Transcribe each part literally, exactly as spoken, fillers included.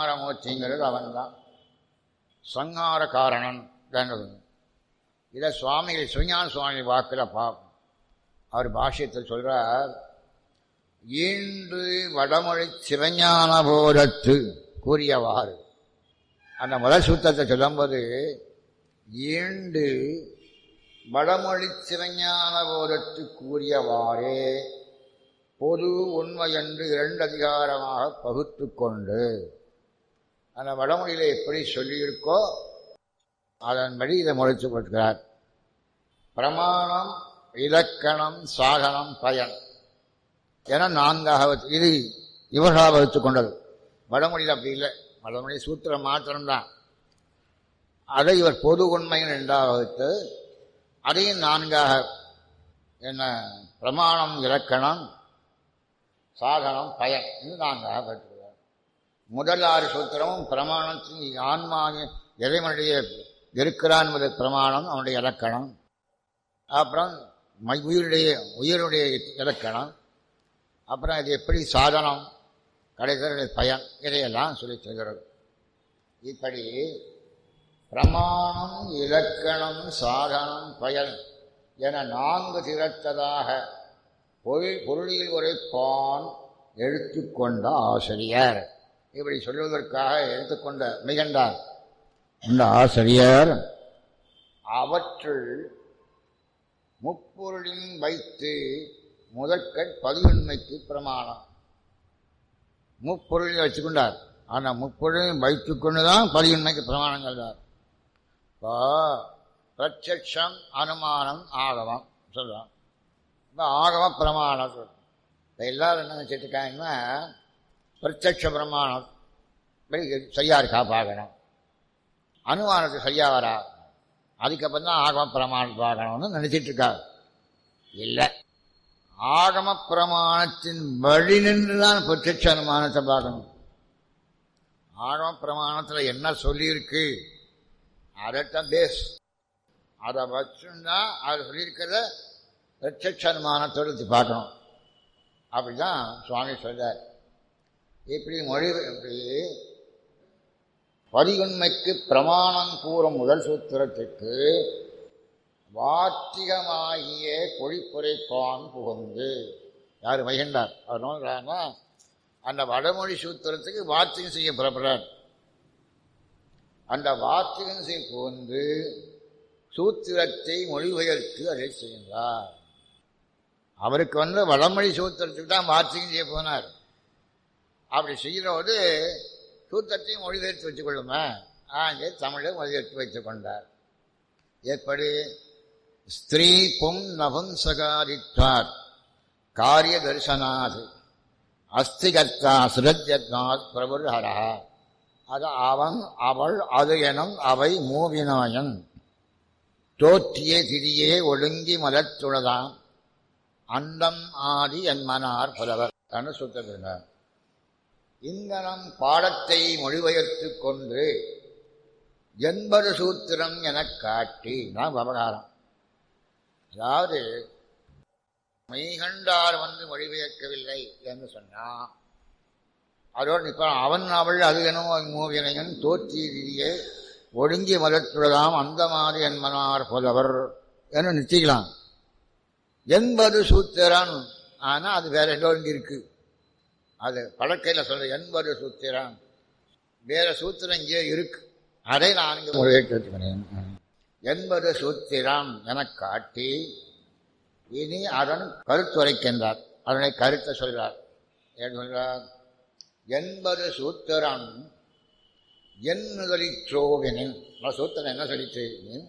சங்காரமூர்த்திங்கிறது அவன் தான் சங்கார காரணன். இதை சுவாமிகள் சிவஞான சுவாமி வாக்கில் பார்ப்போம். அவர் பாஷ்யத்தில் சொல்றார், ஈண்டு வடமொழி சிவஞான போதத்து கூறியவாறு. அந்த முதல் சூத்திரத்தை சொல்லும்போது ஈண்டு வடமொழி சிவஞான போதத்து கூறியவாறே பொது உண்மை என்று இரண்டு அதிகாரமாக பகுத்து கொண்டு அந்த வடமொழியில எப்படி சொல்லியிருக்கோ அதன்படி இதை முளைச்சு கொடுக்கிறார். பிரமாணம், இலக்கணம், சாதனம், பயன் என நான்காக இது இவர்களாக வகுத்து கொண்டது. வடமொழியில் அப்படி இல்லை, வடமொழி சூத்திரம் மாத்திரம்தான். அதை இவர் பொது உண்மையின் இரண்டாக வகுத்து அதையும் நான்காக என்ன பிரமாணம், இலக்கணம், சாதனம், பயன் என்று நான்காக வகுத்துகிறார். முதல் ஆறு சூத்திரமும் பிரமாணத்தின் ஆன்மாவின் இறைவனுடைய இருக்கிறான் என்பது பிரமாணம், அவனுடைய இலக்கணம். அப்புறம் உயிருடைய உயிருடைய இலக்கணம், அப்புறம் இது எப்படி சாதனம், கடைசிய பயன், இதையெல்லாம் சொல்லி சொல்கிறது. இப்படி பிரமாணம், இலக்கணம், சாதனம், பயன் என நான்கு திறத்ததாக பொருள் பொருளில் உரைப்பான் எடுத்துக்கொண்ட ஆசிரியர். இப்படி சொல்வதற்காக எடுத்துக்கொண்ட மிகண்டார் இந்த ஆசிரியர் அவற்றுள் முப்பொருளின் வைத்து முதற்கண் பதிவுண்மைக்கு பிரமாணம் முப்பொருளில் வச்சுக்கொண்டார். ஆனால் முப்பொருளையும் வைத்துக் கொண்டுதான் பதிவுண்மைக்கு பிரமாணங்கள் தான். இப்போ பிரத்யக்ஷம், அனுமானம், ஆகமம் சொல்றோம். இப்போ ஆகம பிரமாணம் சொல்றோம். இப்போ எல்லாரும் என்ன நினைச்சிட்டு இருக்காங்கன்னா பிரத்யக்ஷ பிரமாணம் சரியா இருக்கா பார்க்கணும், அனுமானத்துக்கு சரியா வரா, அதுக்கப்புறம் தான் ஆகம பிரமாணம் பார்க்கணும்னு நினைச்சிட்டு இருக்காரு. இல்லை, ஆகம பிரமாணத்தின் வழி நின்றுதான் பிரத்யட்ச அனுமானத்தை பார்க்கணும். ஆகம பிரமாணத்தில் என்ன சொல்லியிருக்கு அதைத்தான் பேஸ், அதை வச்சுதான் அதை சொல்லியிருக்கிறத பிரத்யட்ச அனுமானத்தோடு பார்க்கணும். அப்படிதான் சுவாமி சொல்றார். இப்படி மொழி இப்படி பதிவுண்மைக்கு பிரமாணம் கூறும் முதல் சூத்திரத்திற்கு வாத்திகமாகிய பொழிப்புரைப்பான் புகுந்து யார் வைகண்டார் அவர் நோக்கிறாங்கன்னா அந்த வடமொழி சூத்திரத்துக்கு வாத்திகம் செய்ய புறப்படுறார். அந்த வாத்திகம் செய்ய புகுந்து சூத்திரத்தை மொழிபெயர்த்து அதை செய்கின்றார். அவருக்கு வந்து வடமொழி சூத்திரத்துக்கு தான் வாத்திகம் செய்ய போனார். அப்படி செய்கிறபோது சூத்திரத்தையும் மொழிபெயர்த்து வச்சுக் கொள்ளுமே, ஆங்கே தமிழை மொழிபெயர்த்து வைத்துக் கொண்டார். எப்படி ஸ்திரீ பும் நபும்சகாரித்வார் காரிய தரிசனாத் அஸ்திகர்த்தா சுரத்யத்னாத் பிரபுர்ஹரா. அது அவன், அவள், அது எனும் அவை மூவினாயன் தோற்றிய திரியே ஒழுங்கி மலத்துளதான் அண்டம் ஆதி என்மனார் புலவர் என்று சுத்தத்தினார். இங்கனம் பாடத்தை மொழிபெயர்த்து கொண்டு எண்பது சூத்திரம் எனக் காட்டி நான் விவகாரம். அதாவது மெய்கண்டார் வந்து மொழிபெயர்க்கவில்லை என்று சொன்னான். அதோடு இப்போ அவன், அவள், அது எனும் மூவினையன் தோற்றியே ஒடுங்கி மலத்துள்ளதாம் அந்த மாதிரி என்மனார் புலவர் என்று நிச்சயிக்கலாம். எண்பது சூத்திரம் ஆனால் அது வேற எல்லோ இங்கே இருக்கு. அது பழக்கையில் சொல்ற எண்பது சூத்திரம் வேற சூத்திரம் இங்கே இருக்கு, அதை நான் இங்கே மொழிபெயர்த்து வச்சுக்கிறேன். எண்பது சூத்திரம் என காட்டி இனி அதன் கருத்துரைக்கின்றார். அதனை கருத்தை சொல்றார். ஏன் சொல்றார்? எண்பது சூத்திரம் என்னுதலிற்றோவினின் சூத்திரம் என்ன சொல்லிச்சு?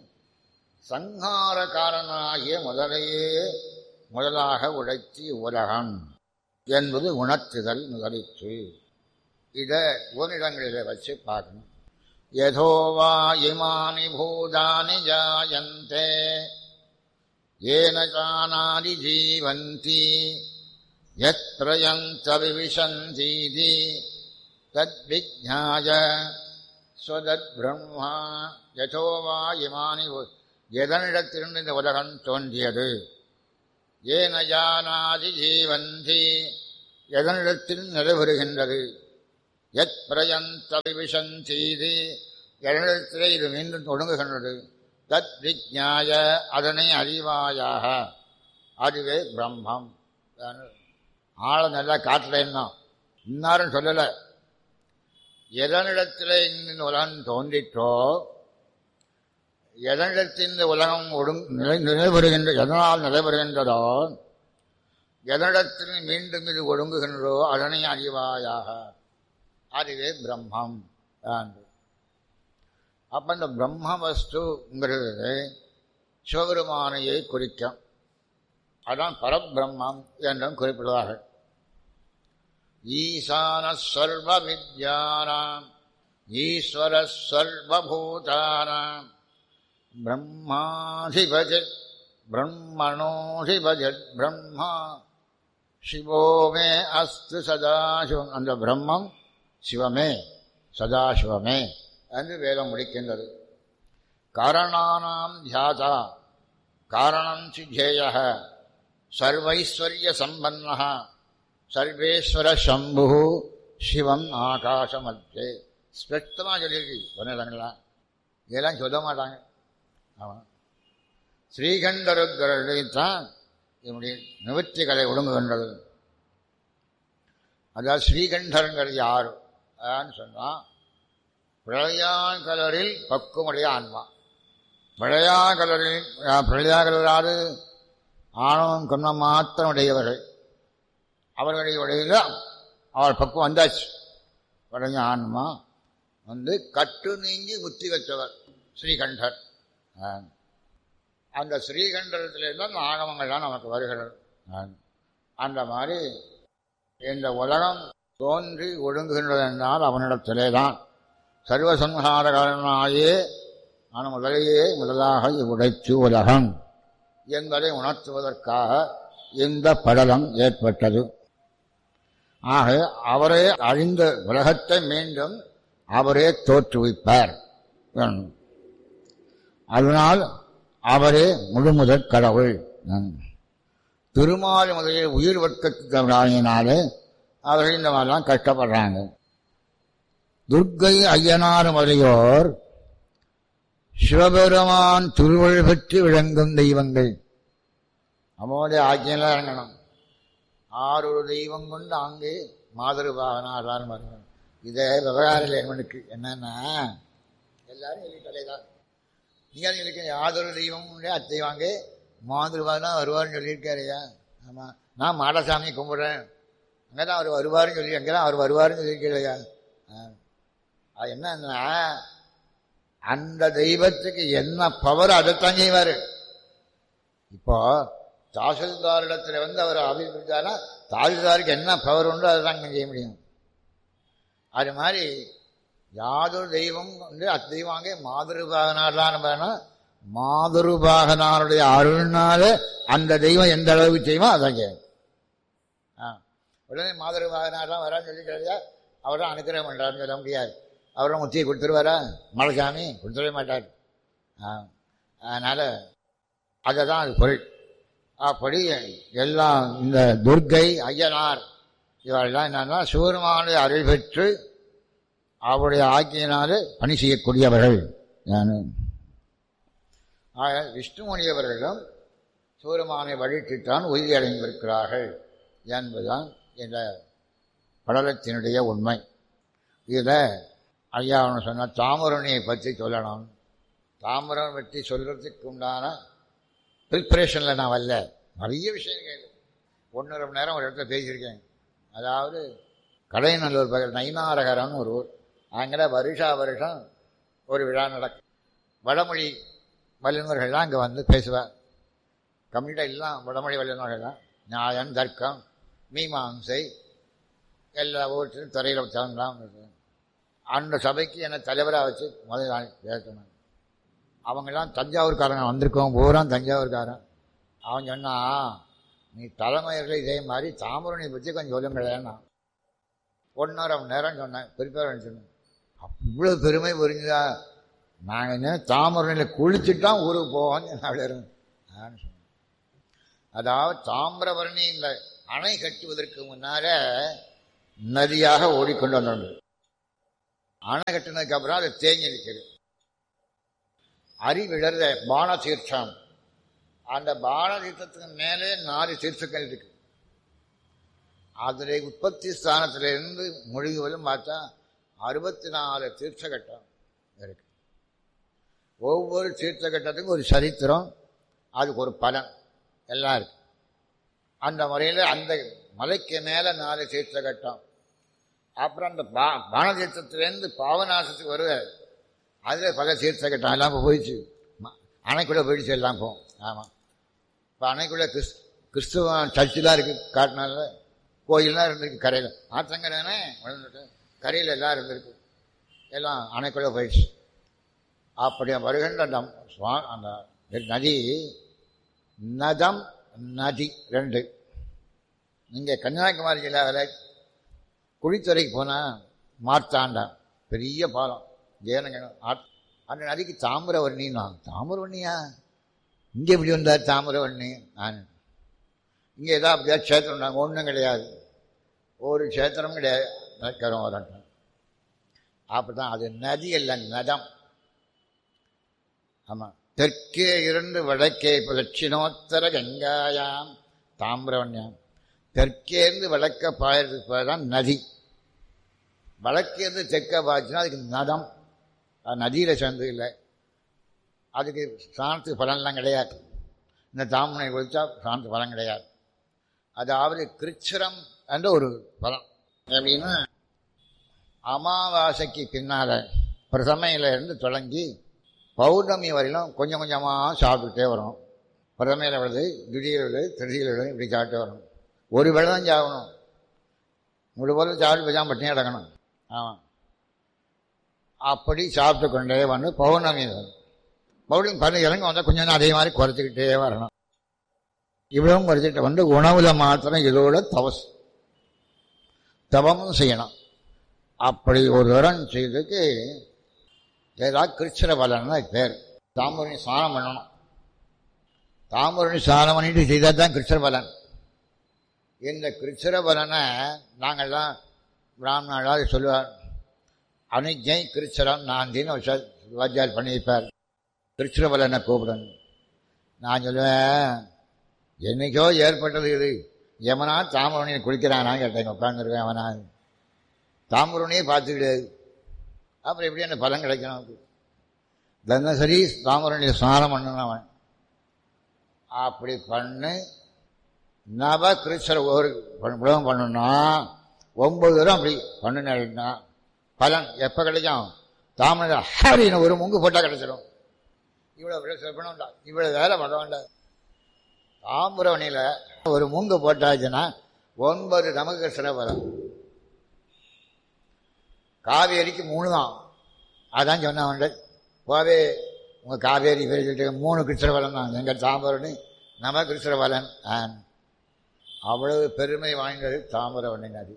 சங்காரக்காரனாகிய முதலையே முதலாக உழைச்சி உலகம் என்பது உணர்த்துதல் முதலிற்று. இதை ஓரிடங்களில் வச்சு பார்க்கணும். யதோவா இமானி பூதானி ஜாயந்தே ஏன ஜானாதி ஜீவந்தி யத்ரயந்த விவிசந்தீதி தத்விஜ்ஞாய ஸ்வதத் பிரம்மா. யதோவா இமானி, எதனிடத்திலிருந்து இந்த உலகம் தோன்றியது? ஏன ஜானாதி ஜீவந்தி, எதனிடத்தில் நிறைவேறுகின்றது? எத் பிரயந்த விவிஷந்தீதி இடத்திலே இது மீண்டும் ஒடுங்குகின்றது. தத் விஜ்ஞாய அதனை அறிவாயாக, அதுவே பிரம்மம். ஆழ நல்லா காட்டலைன்னா இன்னாரும் சொல்லலை. எதனிடத்தில் இந்த உலகம் தோன்றிற்றோ, எதனிடத்தில் இந்த உலகம் ஒடுங் நிலை நிலைபெறுகின்ற எதனால் நிலைபெறுகின்றதோ, எதனிடத்தில் மீண்டும் இது ஒடுங்குகின்றதோ அதனை அறிவாயாக, அதுவே பிரம்மம். அப்ப இந்த பிரம்ம வஸ்துங்கிறது சிவபெருமானையை குறிக்கும். அதான் பரபிரம்மம் என்றும் குறிப்பிடுவார்கள். ஈசான சர்வ வித்யானாம் ஈஸ்வர சர்வபூதானாம் பிரம்மாதிபஜத் பிரம்மணோதிபஜத் பிரம்மா சிவோமே அஸ்து சதாசிவம். அந்த பிரம்மம் சிவமே, சதாசிவமே என்று வேதம் முடிக்கின்றது. காரணானாம் தியாதா காரணம் சிஜேய சர்வைஸ்வர்ய சம்பன்ன சர்வேஸ்வர சம்பு சிவம் ஆகாசமத்தே. ஸ்பஷ்டமாக சொல்லியிருக்கு சொன்னீங்களா? இதெல்லாம் சொல்ல மாட்டாங்க. ஆமாம், ஸ்ரீகண்டருத்தான் என்னுடைய நிவர்த்தி கலை ஒடுங்குகின்றது. அதாவது ஸ்ரீகண்டருங்கிறது யாரு அதான்னு சொன்னால், பிரளயாகலரில் பக்குவமுடைய ஆன்மா. பிரளயாகலரில் பிரளயாகலராது ஆணவம் கண்ணம் மாத்திரம் உடையவர்கள். அவர்களுடைய உடையில அவள் பக்குவம் வந்தாச்சு. உடைய ஆன்மா வந்து கட்டு நீங்கி முத்தி வச்சவர் ஸ்ரீகண்டர். அந்த ஸ்ரீகண்டத்திலிருந்து அந்த ஆகமங்கள்லாம் நமக்கு வருகிறது. அந்த மாதிரி இந்த உலகம் தோன்றி ஒடுங்குகின்றது என்றால் அவனிடத்திலே தான். சர்வசம்ஹாரகாரனாயே நான் முதலையே முதலாக உடைச்சு உலகம் என்பதை உணர்த்துவதற்காக இந்த படலம் ஏற்பட்டது. ஆக அவரே அழிந்த உலகத்தை மீண்டும் அவரே தோற்றுவிப்பார். அதனால் அவரே முழுமுதற் கடவுள். திருமால் முதலிய உயிர் வர்க்கத்தினாலே அவர்கள் இந்த மாதிரிலாம் கஷ்டப்படுறாங்க. துர்க்கை ஐயனார் முதலியோர் சிவபெருமான் திருவள் பெற்று விளங்கும் தெய்வங்கள். அவனுடைய ஆக்கியெல்லாம் இறங்கணும். ஆறொரு தெய்வம் கொண்டு அங்கே மாதிருபாகனார் மருங்கணும். இதே விவகார லேமனுக்கு என்னன்னா எல்லாரும் சொல்லிட்டலைதான். நீங்கள் எனக்கு யாதொரு தெய்வம் அத்தெய்வாங்க மாதிருபாகனா வருவார்னு சொல்லியிருக்காருயா. ஆமாம், நான் மாடசாமி கும்பிட்றேன், அங்கே தான் அவர் வருவார்னு சொல்லி அங்கே தான் அவர் வருவார்னு சொல்லியிருக்கலையா. அது என்னன்னா அந்த தெய்வத்துக்கு என்ன பவர் அதைத்தான் செய்வார். இப்போ தாசில்தாரிடத்துல வந்து அவர் அபிப்பிடித்தாரா தாசில்தாருக்கு என்ன பவர் உண்டோ அதை தான் செய்ய முடியும். அது மாதிரி யாதொரு தெய்வம் வந்து அத்தெய்வாங்க மாதிருபாகனார்லாம் வேணா மாதிருபாகனாருடைய அருள்னால அந்த தெய்வம் எந்த அளவுக்கு செய்யுமோ அதான் செய்யும். ஆ உடனே மாதிருபாகனார்லாம் வரான்னு சொல்லிக்கிறதா அவர் தான் அனுக்கிரகம் பண்ணுறாருன்னு சொல்ல முடியாது. அவரும் முத்தியை கொடுத்துருவாரா? மலைசாமி கொடுத்துடவே மாட்டார். அதனால் அதை தான் அது பொருள். அப்படி எல்லாம் இந்த துர்க்கை ஐயனார் இவரெல்லாம் என்னன்னா சிவபெருமானுடைய அருள் பெற்று அவருடைய ஆக்கியினாலே பணி செய்யக்கூடியவர்கள். ஆக விஷ்ணுமுனியவர்களும் சிவபெருமானை வழிற்றித்தான் உறுதி அடைந்திருக்கிறார்கள் என்பதுதான் இந்த படலத்தினுடைய உண்மை. இதில் ஐயா அவனு சொன்ன தாமரணியை பற்றி சொல்லணும். தாமரம் பற்றி சொல்கிறதுக்கு உண்டான ப்ரிப்பரேஷனில் நான் வரல. நிறைய விஷயங்கள் ஒன்றரை மணி நேரம் ஒரு இடத்துல பேசியிருக்கேன். அதாவது கடைநல்லூர் பகல் நைனாரகரம்னு ஒரு ஊர். அங்கே வருஷா வருஷம் ஒரு விழா நடக்கும். வடமொழி வல்லுநர்கள்லாம் அங்கே வந்து பேசுவார். கம்யூனிட்டாக எல்லாம் வடமொழி வல்லுநர்கள் தான். நியாயம், தர்க்கம், மீமாம்சை எல்லா ஊர்த்திலும் துறையில் வச்சாங்கலாம். அந்த சபைக்கு என்னை தலைவராக வச்சு முதல் நாள் பேசணும். அவங்கெல்லாம் தஞ்சாவூர்காரங்க வந்திருக்கோம், பூரா தஞ்சாவூர்காரன். அவன் சொன்னா நீ தலைமையர்கள் இதே மாதிரி தாமரணி பற்றி கொஞ்சம் சொல்லுங்களேன்னா ஒன்றரை மணி நேரம் சொன்னேன். ப்ரிப்பேர் சொன்னேன். இவ்வளோ பெருமை புரிஞ்சுதா? நாங்கள் என்ன தாமரணியில் குளிச்சுட்டான் ஊருக்கு போவோம் அப்படின்னு சொன்னேன். அதாவது தாமிரபரணி இந்த அணை கட்டுவதற்கு முன்னால நதியாக ஓடிக்கொண்டு வந்தோம். அணை கட்டினதுக்கு அப்புறம் அது தேங்கி இருக்குது. அறிவிழற பான தீர்த்தம், அந்த பான தீர்த்தத்துக்கு மேலே நாலு தீர்த்தங்கள் இருக்கு. அதில் உற்பத்தி ஸ்தானத்திலிருந்து மொழிகளும் பார்த்தா அறுபத்தி நாலு தீர்த்த கட்டம் இருக்கு. ஒவ்வொரு தீர்த்த கட்டத்துக்கும் ஒரு சரித்திரம், அதுக்கு ஒரு பலன் எல்லாம் இருக்கு. அந்த முறையில் அந்த மலைக்கு மேலே நாலு தீர்த்த கட்டம், அப்புறம் அந்த பா பான தீர்த்தத்திலேருந்து பாவநாசத்துக்கு வருவார், அதில் பல தீர்த்த கட்டம் எல்லாம் இப்போ போயிடுச்சு. அணைக்குள்ளே போயிடுச்சு எல்லாம் போகும். ஆமாம், இப்போ அணைக்குள்ளே கிறிஸ் கிறிஸ்துவ சர்ச்செலாம் இருக்குது. காட்டினால கோயிலெலாம் இருந்திருக்கு கரையில், ஆற்றங்கரைனே வளர்ந்துட்டு கரையில் எல்லாம் இருந்திருக்கு, எல்லாம் அணைக்குள்ளே போயிடுச்சு. அப்படி வருகின்ற அந்த அந்த நதி நதம் நதி ரெண்டு. இங்கே கன்னியாகுமரி ஜில்லாவில் குழித்துறைக்கு போனால் மார்த்தாண்டம் பெரிய பாலம் ஜெயனங்க, அந்த நதிக்கு தாமிரவர்ணின்னா. தாமிரவர்ணியா இங்கே எப்படி வந்தார் தாமிரவர்ணி? நான் இங்கே ஏதாவது அப்படியா க்ஷேத்திரம் நாங்கள் ஒன்றும் கிடையாது, ஒரு க்ஷேத்திரம் கிடையாது. கரம் வரட்டும். அப்போ தான் அது நதி அல்ல, நதம். ஆமாம், தெற்கே இருந்து வடக்கே இப்போ தட்சிணோத்தர கங்காயாம் தாமிரவண்யாம். தெற்கேருந்து வடக்க பாயறதுக்கு பேர் தான் நதி. வடக்கேருந்து தெற்க பாய்ச்சுன்னா அதுக்கு நதம். அது நதியில் சேர்ந்து இல்லை, அதுக்கு சாணத்துக்கு பலன்லாம் கிடையாது. இந்த தாமனை குளித்தா சாணத்துக்கு பலன் கிடையாது. அதாவது கிருச்சிரம் என்ற ஒரு பலம் எப்படின்னா, அமாவாசைக்கு பின்னால் பிரதமையில இருந்து தொடங்கி பௌர்ணமி வரையிலும் கொஞ்சம் கொஞ்சமாக சாப்பிட்டுட்டே வரும். பிரதமையில் விழுது, திடீர் விழுது, திருதியில் விழுது, இப்படி சாப்பிட்டு வரணும். ஒரு வேளை தான் சாப்பிடணும், முழு போல சாப்பிட்டு போய் தான் பட்டினி கிடக்கணும். ஆமாம், அப்படி சாப்பிட்டு கொண்டே வந்து பௌர்ணமி வரும். பௌர்ணமி பண்ண இறங்க வந்தால் கொஞ்சம் அதே மாதிரி குறைச்சிக்கிட்டே வரணும். இவ்வளவும் குறைச்சிட்டு வந்து உணவுல மாத்திரம் இதோட தவஸ் தவமும் செய்யணும். அப்படி ஒரு தரம் செய்ததுக்கு ஏதாவது கிருச்சிர பலன்னா பேர். தாம்பூரணி ஸ்நானம் பண்ணணும். தாம்பூரணி ஸ்நானம் பண்ணிட்டு செய்தால் தான் கிருச்சிர பலன். இந்த கிருச்சிர பலனை நாங்கள்லாம் பிராமணாளாக சொல்லுவார். அனுஜை கிருச்சிரம் நாந்தின்னு ஒரு வாத்தியார் பண்ணி வைப்பார். கிருச்சிர பலனை கூப்பிடணும். நான் சொல்லுவேன், என்னைக்கோ ஏற்பட்டது இது. எவனா தாம்பூரணியை குளிக்கிறானா கேட்டேன். உட்காந்துருக்கேன், எவனா தாம்பூரணியே பார்த்து கிடையாது. அப்புறம் எப்படி அந்த பலன் கிடைக்கணும்? அவனுக்கு தினசரி தாம்பூரணியை ஸ்நானம் பண்ணணும் அவன். அப்படி பண்ணு நவ கிருஷ்ணர் ஒரு உலகம் பண்ணணும்னா ஒன்பது தூரம் அப்படி பண்ணுனா பலன் எப்போ கிடைக்கும்? தாமரை ஹரின்னு ஒரு முங்கு போட்டால் கிடைச்சிடும். இவ்வளோ பண்ண வேண்டாம், இவ்வளோ வேலை பண்ண வேண்டாம். தாம்பூரணியில் ஒரு முங்கு போட்டாச்சுன்னா ஒன்பது நமக்கு சிறப்பலம். காவேரிக்கு மூணு தான். அதான் சொன்ன போவே உங்கள் காவேரி பேர் சொல்லிட்டு மூணு கிருஷ்ணபலன் தான். எங்கள் தாம்பூரணி நம கிருஷ்ணபலன். அவ்வளவு பெருமை வாய்ந்தது தாமிரவர்ணி நதி.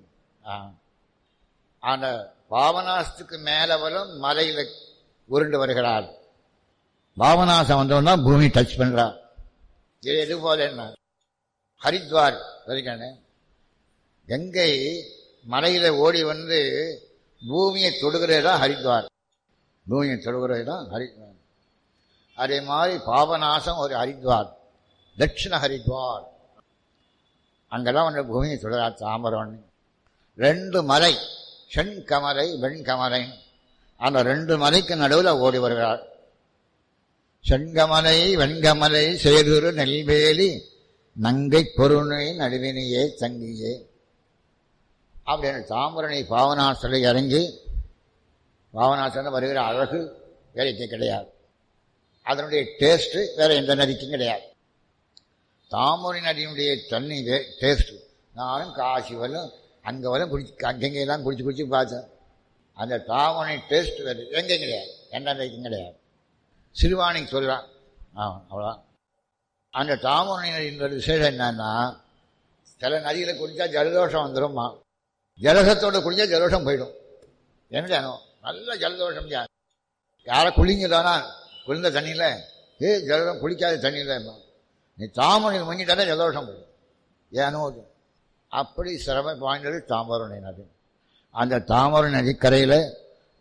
அந்த பாவநாசத்துக்கு மேலவரும் மலையில் உருண்டு வருகிறார். பாவநாசம் வந்தோம்னா பூமி டச் பண்றார். இது எது போல என்ன ஹரித்வார் வருகிறேன். கங்கை மலையில ஓடி வந்து பூமியை தொடுகிறதா ஹரித்வார். பூமியை தொடுகிறது தான் ஹரித்வார். அதே மாதிரி பாபநாசம் ஒரு ஹரித்வார், தட்சிண ஹரித்வார். அங்கெல்லாம் வந்து பூமியை தொடுறா தாமிரவர்ணி. ரெண்டு மலை, செண்கமலை வெண்கமலை, அந்த ரெண்டு மலைக்கு நடுவில் ஓடி வருகிறார். செண்கமலை வெண்கமலை சேதுரு நெல்வேலி நங்கை பொருணை நடுவினையே தங்கியே அப்படின்னு தாமிரணி பாவநாசத்தில் இறங்கி பாவநாசத்தில் வருகிற அழகு வேலைக்கு கிடையாது. அதனுடைய டேஸ்ட்டு வேற எந்த நதிக்கும் கிடையாது. தாமிரணி நதியினுடைய தண்ணி டேஸ்ட்டு நானும் காசி வரலும் அங்கே வரலும் குடிச்சு அங்கெங்கெல்லாம் குடிச்சு குடிச்சு பார்த்தேன். அந்த தாமிரணி டேஸ்ட் வேறு எங்கேயும் கிடையாது, எந்த நதிக்கும் கிடையாது. சிறுவாணிக்கு சொல்கிறான். ஆ அவ்வளோதான். அந்த தாமிரணி நதியினுடைய விசேஷம் என்னன்னா, சில நதியில் குடித்தா ஜலதோஷம் வந்துடும்மா. ஜலசத்தோடு குடித்தா ஜலதோஷம் போயிடும். என்ன நல்ல ஜலதோஷம் யார் யாரை குளிங்கதானா குளிர்ந்த தண்ணியில் ஏ ஜலதம் குளிக்காத தண்ணியில் நீ தாமிரணி முங்கிட்டாலே ஜலதோஷம் போயிடும். ஏனோ அப்படி சிரமம் வாய்ந்தது தாமிரணி நதி. அந்த தாமிரணி நதிக்கரையில்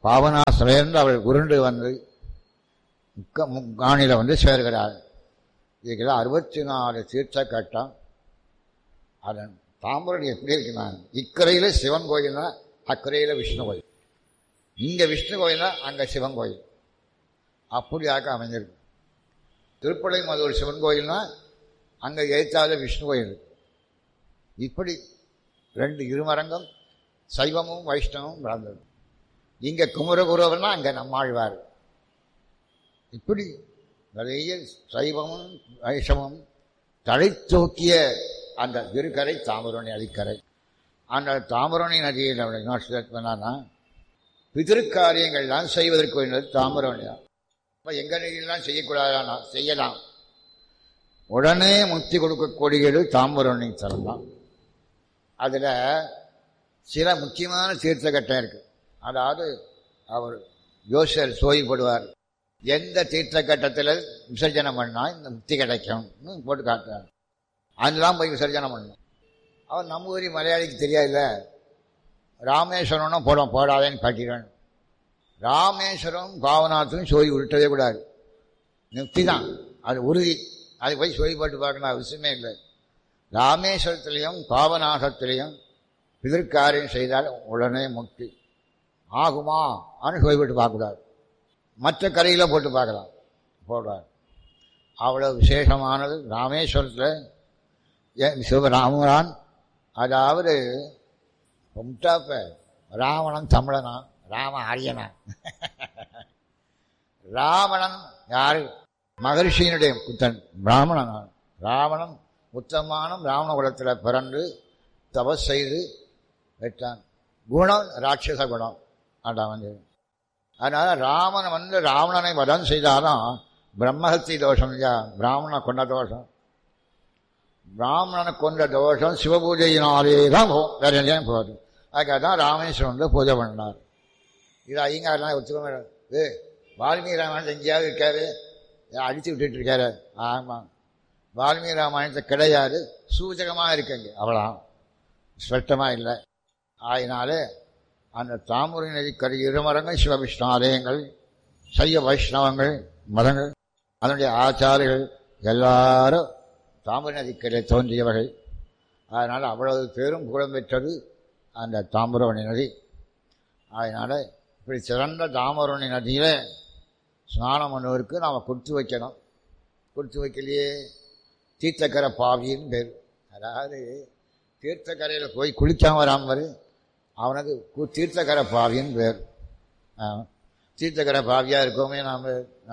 பாவனாசிலேருந்து அவள் உருண்டு வந்து முக்காணில வந்து சேர்கிறாள். இதுக்குதான் அறுபத்தி நாலு தீர்த்த கட்டம். அதன் தாம்பரம் எப்படி இருக்குன்னா, இக்கரையில சிவன் கோயில்னா அக்கரையில விஷ்ணு கோயில், இங்க விஷ்ணு கோயில்னா அங்க சிவன் கோயில், அப்படியாக அமைஞ்சிருக்கு. திருப்பலை மதுரை சிவன் கோயில்னா அங்க எழுத்தாத விஷ்ணு கோயில். இப்படி ரெண்டு இருமரங்கம் சைவமும் வைஷ்ணவமும் பிறந்தது. இங்க குமரகுருவர்னா அங்க நம்மாழ்வார். இப்படி நிறைய சைவமும் வைஷ்ணவமும் தலை தூக்கிய அந்த திருக்கரை தாமிரணி நதிக்கரை. அந்த தாமிரணி நதியில் என்னன்னா பிதிருக்காரியங்கள்லாம் செய்வதற்கு வேண்டியது தாமிரணி தான். இப்போ எங்க நதியெல்லாம் செய்யக்கூடாதானா செய்யலாம். உடனே முக்தி கொடுக்கக்கூடியது தாமிரணி தரலாம். அதில் சில முக்கியமான தீர்த்த கட்டம் இருக்கு. அதாவது அவர் யோசர் சோய்படுவார், எந்த தீர்த்த கட்டத்தில் விசர்ஜனம் பண்ணால் இந்த முக்தி கிடைக்கும்னு போட்டு காட்டுறார். அதெல்லாம் போய் விசர்ஜனம் பண்ணணும். அவர் நம்ம ஊரி மலையாளிக்கு தெரியாதுல்ல, ராமேஸ்வரம்னா போட போடாதேன்னு காட்டிடுவேன். ராமேஸ்வரம் பாவநாத்தும் சோய் விட்டதே கூடாது, முக்தி தான் அது உறுதி. அது போய் சோய் போட்டு பார்க்கணும் அவசியமே இல்லை. ராமேஸ்வரத்திலையும் பாவநாசத்திலையும் பிதற்காரியம் செய்தால் உடனே முக்தி ஆகுமா ஆனால் சோய் போட்டு பார்க்கக்கூடாது. மற்ற கரையில் போட்டு பார்க்கலாம், போடுவார். அவ்வளோ விசேஷமானது ராமேஸ்வரத்தில் சிவராமரான். அதாவது முட்டாப்ப ராவணன் தமிழனா, ராம ஆரியனா. ராவணன் யாரு? மகர்ஷியினுடைய புத்தன் பிராமணன். ராவணன் உத்தமான ராவண குலத்தில் பிறந்து தபஸ் செய்து வெட்டான். குணம் ராட்சச குணம் அதான் வந்து. அதனால ராமன் வந்து ராவணனை வதம் செய்தாலும் பிரம்மஹத்தி தோஷம் இல்லையா, பிராமணனை கொண்ட தோஷம். பிராமணனை கொண்ட தோஷம் சிவபூஜையினாலே தான் போகும், வேற எங்கேயும் போகுது. அதுக்காக தான் ராமேஸ்வரம் வந்து பூஜை பண்ணார். இது ஐயங்காரெலாம் ஒத்துக்க. ஏ வால்மீகி ராமாயணத்தை எங்கேயாவது இருக்காரு, அடித்து விட்டுட்டு இருக்காரு. ஆமாம், வால்மீகி ராமாயணத்தை கிடையாது, சூச்சகமாக இருக்குங்க, அவ்வளோ ஸ்பஷ்டமாக இல்லை. ஆயினாலே அந்த தாமிரணி நதிக்கரை இருமரங்கள் சிவவிஷ்ணு ஆலயங்கள், சைவ வைஷ்ணவங்கள் மதங்கள், அதனுடைய ஆச்சாரிகள் எல்லாரும் தாமிரணி நதிக்கரை தோன்றியவர்கள். அதனால் அவ்வளவு பேரும் புகழ் பெற்றது அந்த தாமிரணி நதி. அதனால் இப்படி சிறந்த தாமிரணி நதியில் ஸ்நானம் பண்ணுவதற்கு நாம் கொடுத்து வைக்கணும். கொடுத்து வைக்கலையே தீர்த்தக்கரை பாவின்னு பேர். அதாவது தீர்த்தக்கரையில் போய் குளிக்காம வராமல் அவனுக்கு தீர்த்தக்கரை பாவின்னு பேர். தீர்த்தக்கரை பாவியாக இருக்கோமே நாம்.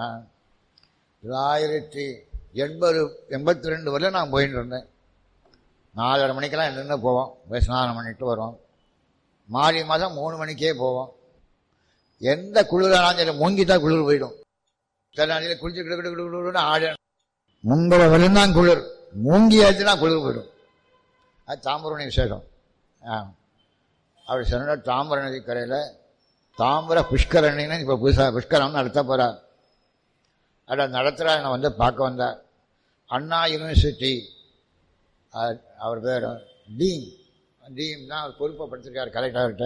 தொள்ளாயிரத்தி எண்பது எண்பத்தி ரெண்டு வரையும் நான் போயிட்டு இருந்தேன். நாலரை மணிக்கெல்லாம் என்னென்ன போவோம், போய் ஸ்நானம் பண்ணிட்டு வருவோம். மாறி மாதம் மூணு மணிக்கே போவோம். எந்த குளிரானாலும் சரி மூங்கித்தான் குளிர் போயிடும். சில நாளையில் குளிச்சு கிடு கிடு கிடுன்னு ஆட முன்பல வரையும் தான் குளிர், மூங்கியாச்சுன்னா குளிர் போயிடும். அது தாமிரணி விசேஷம். ஆ அப்படி சொன்ன தாமிர நதி கரையில் தாமிர புஷ்கரணின்னு இப்போ புதுசாக புஷ்கரம்னு நடத்த போகிறார். அதை நடத்துகிறா என்னை வந்து பார்க்க வந்தார். அண்ணா யூனிவர்சிட்டி அவர் பேர் டீன் டீன் தான் அவர் பொறுப்பை படுத்திருக்கார் கலெக்டர்கிட்ட.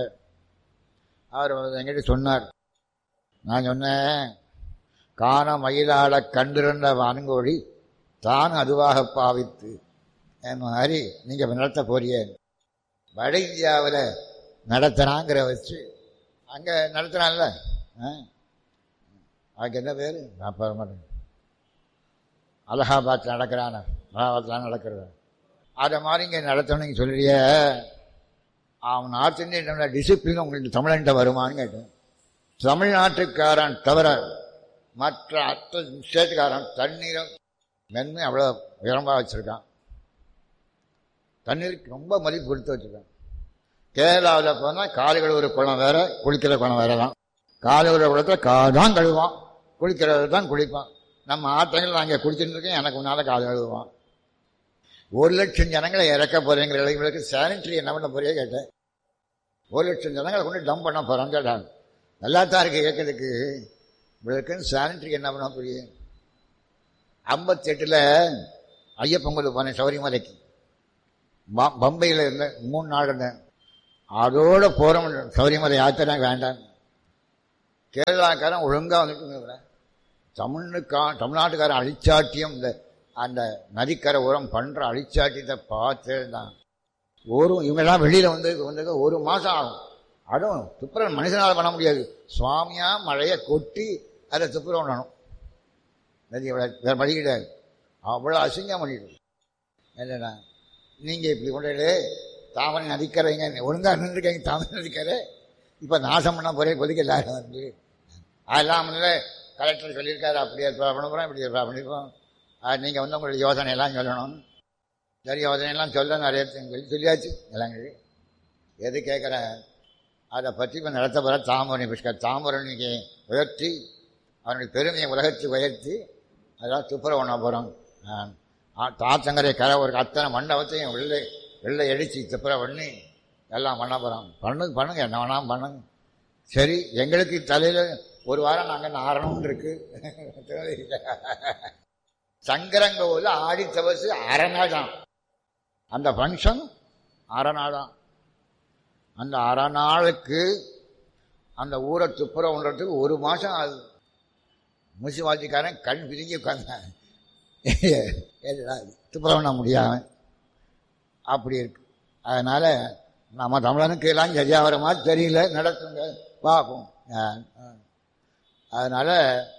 அவர் எங்கிட்ட சொன்னார். நான் சொன்னேன், காண மயிலாட கண்டிருந்த வான்கோழி தான் அதுவாக பாவித்து என் மாதிரி நீங்கள் நடத்த போறிய வட இந்தியாவில் நடத்தினாங்கிற வச்சு அங்கே நடத்தினான்ல, அதுக்கு என்ன பேர் நான் பெற மாட்டேன். அலகாபாத்தில் நடக்கிறான, அலகாபாத்தில் நடக்கிறது அதை மாதிரி இங்கே நடத்தணும்னு சொல்லிய அவன் நார்த் இந்தியன் டிசிப்ளின் உங்களுக்கு தமிழ்கிட்ட வருமானு கேட்டேன். தமிழ்நாட்டுக்காரன் தவிர மற்ற அத்த ஸ்டேட்டுக்காரன் தண்ணீரை மென்மை அவ்வளோ உயரமாக வச்சுருக்கான். தண்ணீருக்கு ரொம்ப மதிப்பு கொடுத்து வச்சுருக்கான். கேரளாவில் போனால் கால் கழுவுற குளம் வேற, குளிக்கிற குளம் வேற தான். கால் கழுவுற குளத்தில் கால் தான் கழுவான், குளிக்கிறது தான் குளிப்பான். நம்ம ஆட்டங்கள் நாங்கள் குளிச்சுட்டு இருக்கேன், எனக்கு முன்னால் கால் கழுவுவான். ஒரு லட்சம் ஜனங்களை இறக்க போகிறேங்கிற இளைஞர்களுக்கு சானிட்டரி என்ன பண்ண போறியே கேட்டேன். ஒரு லட்சம் ஜனங்களை கொண்டு டம்ப் பண்ண போகிறான்னு கேட்டாங்க. நல்லா தான் இருக்கு கேட்கறதுக்கு, இவளுக்குன்னு சானிட்டரி என்ன பண்ண போறியே. ஐம்பத்தி எட்டில் ஐயப்பங்குளு போனேன் சபரிமலைக்கு. பம்பையில் இருந்தேன், மூணு நாள் இருந்தேன். அதோடு போகிறோம் சபரிமலை யாத்திரை வேண்டாம். கேரளாக்காரன் ஒழுங்காக வந்துட்டு தமிழுக்கா தமிழ்நாட்டுக்காரன் அழிச்சாட்டியம் இந்த அந்த நதிக்கரை உரம் பண்ணுற அழிச்சாட்டியத்தை பார்த்து தான் ஒரு இவங்கெல்லாம் வெளியில் வந்து வந்து ஒரு மாதம் ஆகும். அதுவும் துப்புரவு மனுஷனால் பண்ண முடியாது. சுவாமியா மழையை கொட்டி அதை துப்புரவு பண்ணணும். நதி வேறு வழி கிடையாது. அவ்வளோ அசிங்கம் பண்ணிட்டு இல்லைண்ணா. நீங்கள் இப்படி கொண்டு தாமரை நதிக்கரைங்க ஒழுங்காக நின்றுருக்கீங்க தாமரை நதிக்கரை இப்போ நாசம் பண்ண போகிறே கொதிக்க எல்லாரும் வந்து அதெல்லாம் வந்து கலெக்டர் சொல்லியிருக்காரு அப்படியே ஏற்பா பண்ண போகிறோம் இப்படி ஏற்பா பண்ணியிருக்கோம். நீங்கள் வந்து உங்களுடைய யோசனையெல்லாம் சொல்லணும். சரி யோசனையெல்லாம் சொல்ல நிறைய சொல்லி சொல்லியாச்சு எல்லாம் எது கேட்குறேன் அதை பற்றி இப்போ நடத்த போகிற தாமரணி புஷ்கர் தாமரணிக்கு உயர்த்தி அவனுடைய பெருமையை உலகத்துக்கு உயர்த்தி அதெல்லாம் துப்புரவு பண்ண போகிறோம். தாத்தங்கரை கரை ஒரு அத்தனை மண்டபத்தையும் வெள்ளை வெள்ளை அடித்து துப்புரவு பண்ணி எல்லாம் பண்ண போகிறோம். பண்ணுங்க பண்ணுங்க என்ன வேணாம் பண்ணுங்க. சரி எங்களுக்கு தலையில் ஒரு வாரம் நாங்கள் நாரணும்னு இருக்கு. சங்கரங்கோவில் ஆடி தவசு அரை நாள் தான் அந்த ஃபங்க்ஷன். அரை நாள் தான். அந்த அரை நாளுக்கு அந்த ஊரை துப்புரவுன்றதுக்கு ஒரு மாதம் ஆகுது. முனிசிபாலிட்டிக்காரன் கண் பிரிஞ்சு உட்கார்ந்தாங்க துப்புரவு பண்ண முடியாமல் அப்படி இருக்கு. அதனால் நம்ம தமிழனுக்கு எல்லாம் சரியாக வர மாதிரி தெரியல நடத்துங்க பார்ப்போம். அதனால்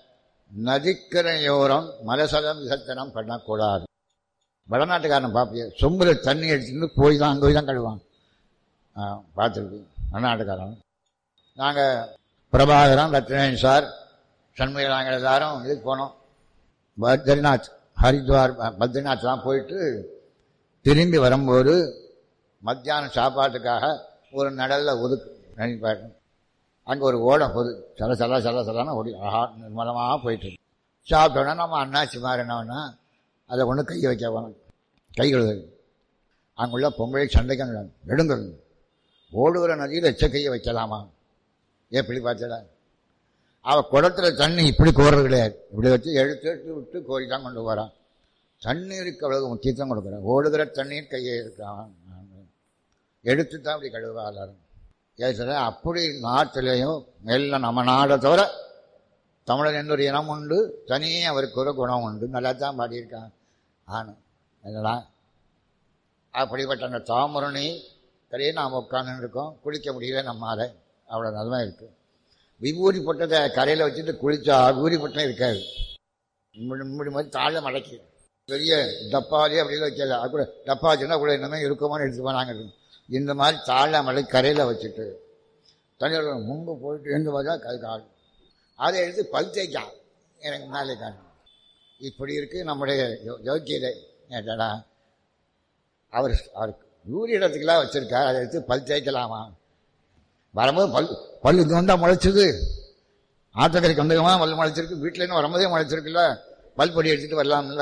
நதிக்கரையோரம் மலசலம் விசர்த்தனம் பண்ணக்கூடாது. வடநாட்டுக்காரன் பார்ப்பிய சொம்பில் தண்ணி எடுத்துட்டு போய் தான் அங்கே போய் தான் கழுவாங்க. பார்த்துருக்கு வடநாட்டுக்காரன். நாங்கள் பிரபாகரன் ரத்னேன் சார் சண்முக நாங்கள் எல்லாரும் இதுக்கு போனோம். பத்ரிநாத் ஹரித்வார் பத்ரிநாத்லாம் போயிட்டு திரும்பி வரும்போது மத்தியானம் சாப்பாட்டுக்காக ஒரு நடலில் ஒதுக்கு நினைப்பாரு. அங்கே ஒரு ஓடம் போகுது சல சல சல சலான ஓடி ஆஹா நிர்மலமாக போயிட்டு சாப்பிட்டோன்னா நம்ம அண்ணாச்சி மாதிரி என்னன்னா அதை கொண்டு கை வைக்க போனோம். கை கழுது அங்குள்ள பொம்பளை சண்டைக்கு நெடுங்க ஓடுகிற நதியில் எச்ச கையை வைக்கலாமா? எப்படி பார்த்தடா அவள் குடத்தில் தண்ணி இப்படி கோர்றது கிடையாது. இப்படி வச்சு எடுத்து எடுத்து விட்டு கோரி தான் கொண்டு போகிறான். தண்ணீருக்கு அவ்வளவு முக்கியத்துவம் கொடுக்குறேன். ஓடுகிற தண்ணீர் கையை இருக்கான் எடுத்து தான் அப்படி கழுவா எல்லாரும். ஏன் அப்படி நாட்டிலையும் எல்லாம் நம்ம நாடை தவிர தமிழன் என்ற ஒரு இனம் உண்டு. தனியே அவருக்கு ஒரு குணம் உண்டு. நல்லா தான் பாடியிருக்கான். ஆனும் என்னடா அப்படிப்பட்ட அந்த தாமரணி கரையே நாம் உட்காந்துன்னு இருக்கோம். குளிக்க முடியல நம்மால். அவ்வளோ நல்லா இருக்குது. விபூதி போட்டதை கரையில் வச்சுட்டு குளிச்சா விபூதி போட்டம் இருக்காது. முடி மாதிரி தாழ மடக்கி பெரிய டப்பாலே அப்படிலாம் வைக்கல. அது கூட டப்பா வச்சுன்னா கூட என்னமே இருக்குமான்னு எடுத்து போனாங்க. இந்த மாதிரி தாழ மடை கரையில் வச்சுட்டு தண்ணி முன்பு போயிட்டு எழுந்து பார்த்தா கை கால் அதை எடுத்து பல் தேய்க்கான் எனக்கு முன்னாலே காணும். இப்படி இருக்குது நம்முடைய யோக்கியதை. ஏட்டடா அவர் அவருக்கு ஊரி இடத்துக்கெல்லாம் வச்சுருக்கார். அதை எடுத்து பல் தேய்க்கலாமா? வரும்போது பல் பல் இங்கே வந்தால் முளைச்சிது. ஆற்றக்கரைக்கு வந்தகமா பல் முளைச்சிருக்கு. வீட்டிலேருந்து வரும்போதே முளைச்சிருக்குல்ல. பல் பொடி எடுத்துகிட்டு வரலாம்ல.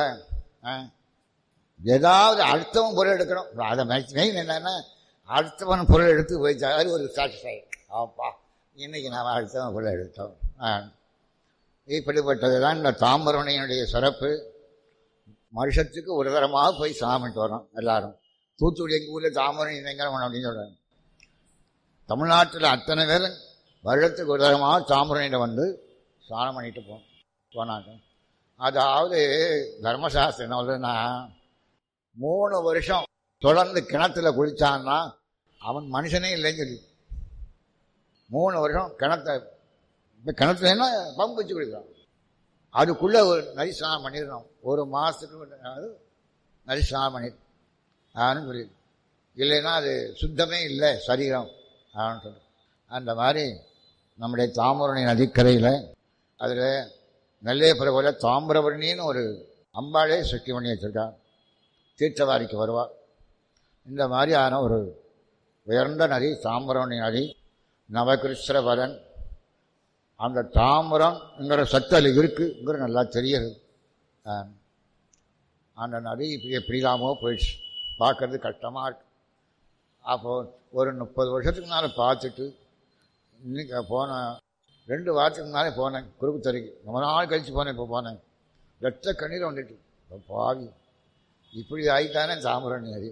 ஏதாவது அடுத்தவன் பொருள் எடுக்கணும். அதை மெயின் என்னன்னா அடுத்தவன் பொருள் எடுத்து போயிட்டா அது ஒரு சாட்டிஸ்ஃபை. ஆப்பா இன்னைக்கு நாம் அடுத்தவன் பொருள் எடுத்தோம். இப்படிப்பட்டது தான் இந்த தாம்பரணையினுடைய சிறப்பு. வருஷத்துக்கு ஒரு தரமாக போய் சாமிட்டு வரோம் எல்லாரும். தூத்துக்குடி எங்கள் ஊரில் தாம்பரணி பயங்கரம் அப்படின்னு சொல்கிறாங்க. தமிழ்நாட்டில் அத்தனை பேர் வருடத்துக்கு ஒரு தரமாக தாம்பரணியில் வந்து ஸ்நானம் பண்ணிட்டு போனோம் போனாங்க. அதாவது தர்மசாஸ்திரம் என்ன சொல்றதுன்னா மூணு வருஷம் தொடர்ந்து கிணத்துல குளிச்சான்னா அவன் மனுஷனே இல்லைன்னு சொல்லி மூணு வருஷம் கிணத்த இப்போ கிணத்துலன்னா பம்பு வச்சு குளிக்கிறான். அதுக்குள்ளே ஒரு நரி ஸ்நானம் பண்ணிடணும். ஒரு மாதத்துக்கு நரி ஸ்நானம் பண்ணிடு ஆன்னு சொல்லி இல்லைன்னா அது சுத்தமே இல்லை சரீரம் ஆன்னு சொல்லு. அந்த மாதிரி நம்முடைய தாமிரணி நதிக்கரையில் அதில் நெல்லையப்புறவில் தாமிரபரணின்னு ஒரு அம்பாளே சுற்றி பண்ணி வச்சுருக்கான். தீர்த்தவாரிக்கு வருவாள். இந்த மாதிரியான ஒரு உயர்ந்த நதி தாமிரபரணி நதி. நவகிருஷ்ணவரன் அந்த தாமிரம்ங்கிற சத்தல் இருக்குங்கிற நல்லா தெரியுது. அந்த நதி இப்படி எப்படிலாமோ போயிடுச்சு. பார்க்கறது கஷ்டமாக இருக்கு. அப்போது ஒரு முப்பது வருஷத்துக்கு முன்னால் பார்த்துட்டு இன்னைக்கு போன ரெண்டு வாரத்துக்கு முன்னாலே போனேன் குறுக்குத்தறிக்கு. ரொம்ப நாள் கழித்து போனேன். இப்போ போனேன் ரத்த கண்ணீர் வந்துட்டு இப்போ பாவி இப்படி ஆகிட்டானே தாமிரணி நதி.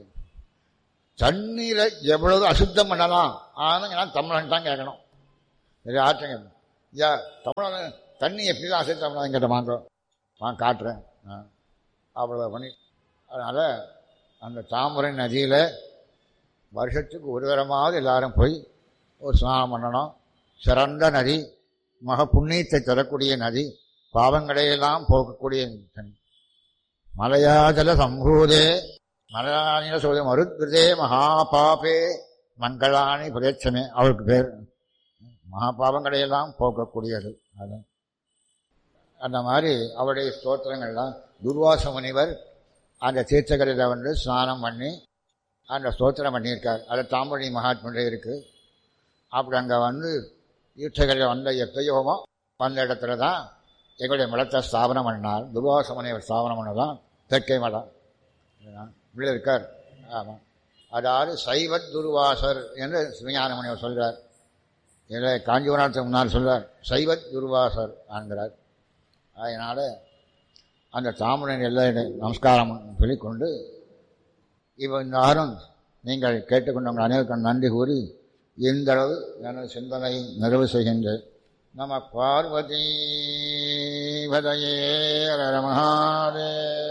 தண்ணீரை எவ்வளவு அசுத்தம் பண்ணலாம் ஆனால் நான் தமிழன் தான் கேட்கணும். சரி ஆற்றங்க ஐயா தமிழ் தண்ணி எப்படி தான் அசை தமிழ் கிட்ட வாங்க நான் காட்டுறேன் அவ்வளோ பண்ணி. அதனால் அந்த தாமரை நதியில் வருஷத்துக்கு ஒரு தரமாவது எல்லாரும் போய் ஒரு ஸ்நானம் பண்ணணும். சிறந்த நதி, மக புண்ணியத்தை தரக்கூடிய நதி, பாவங்களையெல்லாம் போக்கக்கூடிய தண்ணி. மலையாஜல சம்பூதே மலையானில சோதே மருத்கிருதே மகாபாபே மங்களானி பிரேட்சமே, அவருக்கு பேர் மகாபாவங்களையெல்லாம் போக்கக்கூடியது. அது அந்த மாதிரி அவருடைய ஸ்தோத்திரங்கள்லாம் துர்வாச முனிவர் அந்த தீர்த்தகரையில் வந்து ஸ்நானம் பண்ணி அந்த ஸ்தோத்திரம் பண்ணியிருக்கார். அது தாம்பழி மகாத்மனுடைய இருக்குது. அப்படி அங்கே வந்து தீர்த்தகரையில் வந்த எப்பயோமோ வந்த இடத்துல தான் எங்களுடைய மலத்தை ஸ்தாபனம் பண்ணார். துர்வாச முனிவர் ஸ்தாபனம் பண்ணதான் தெற்கை மலம் இப்படி இருக்கார். ஆமாம், அதாவது சைவத் துர்வாசர் என்று சிவஞான முனிவர் சொல்கிறார். இதில் காஞ்சிபுரத்துக்கு முன்னால் சொல்கிறார் சைவத் துர்வாசர் ஆகிறார். அதனால் அந்த தாமரன் எல்லாம் நமஸ்காரம் சொல்லிக்கொண்டு இப்போ இந்த ஆறும் நீங்கள் கேட்டுக்கொண்டவங்க அனைவருக்கும் நன்றி கூறி இந்த அளவு எனது சிந்தனை நிறைவு செய்கின்றேன். நம பார்வதி பதையே மகாதே.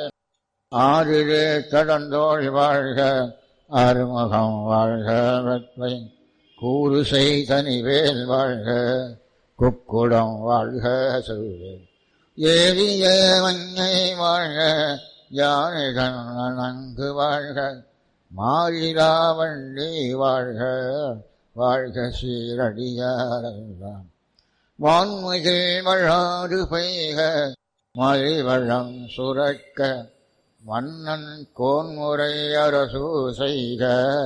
ஆறிலே கடந்தோழி வாழ்க அருமுகம் வாழ்க வெப்பை கூறு செய்தனிவேல் வாழ்க குக்குடம் வாழ்க சொல்வேன் ஏவிய மஞ்சை வாழ்க யானைகள் நன்கு வாழ்க மாறிலா வண்டி வாழ்க வாழ்க சீரடியாரெல்லாம் வான்மிகில் வழாது பெய்க மலிவழம் சுரக்க மன்னன் கோன்முறை அரசு செய்க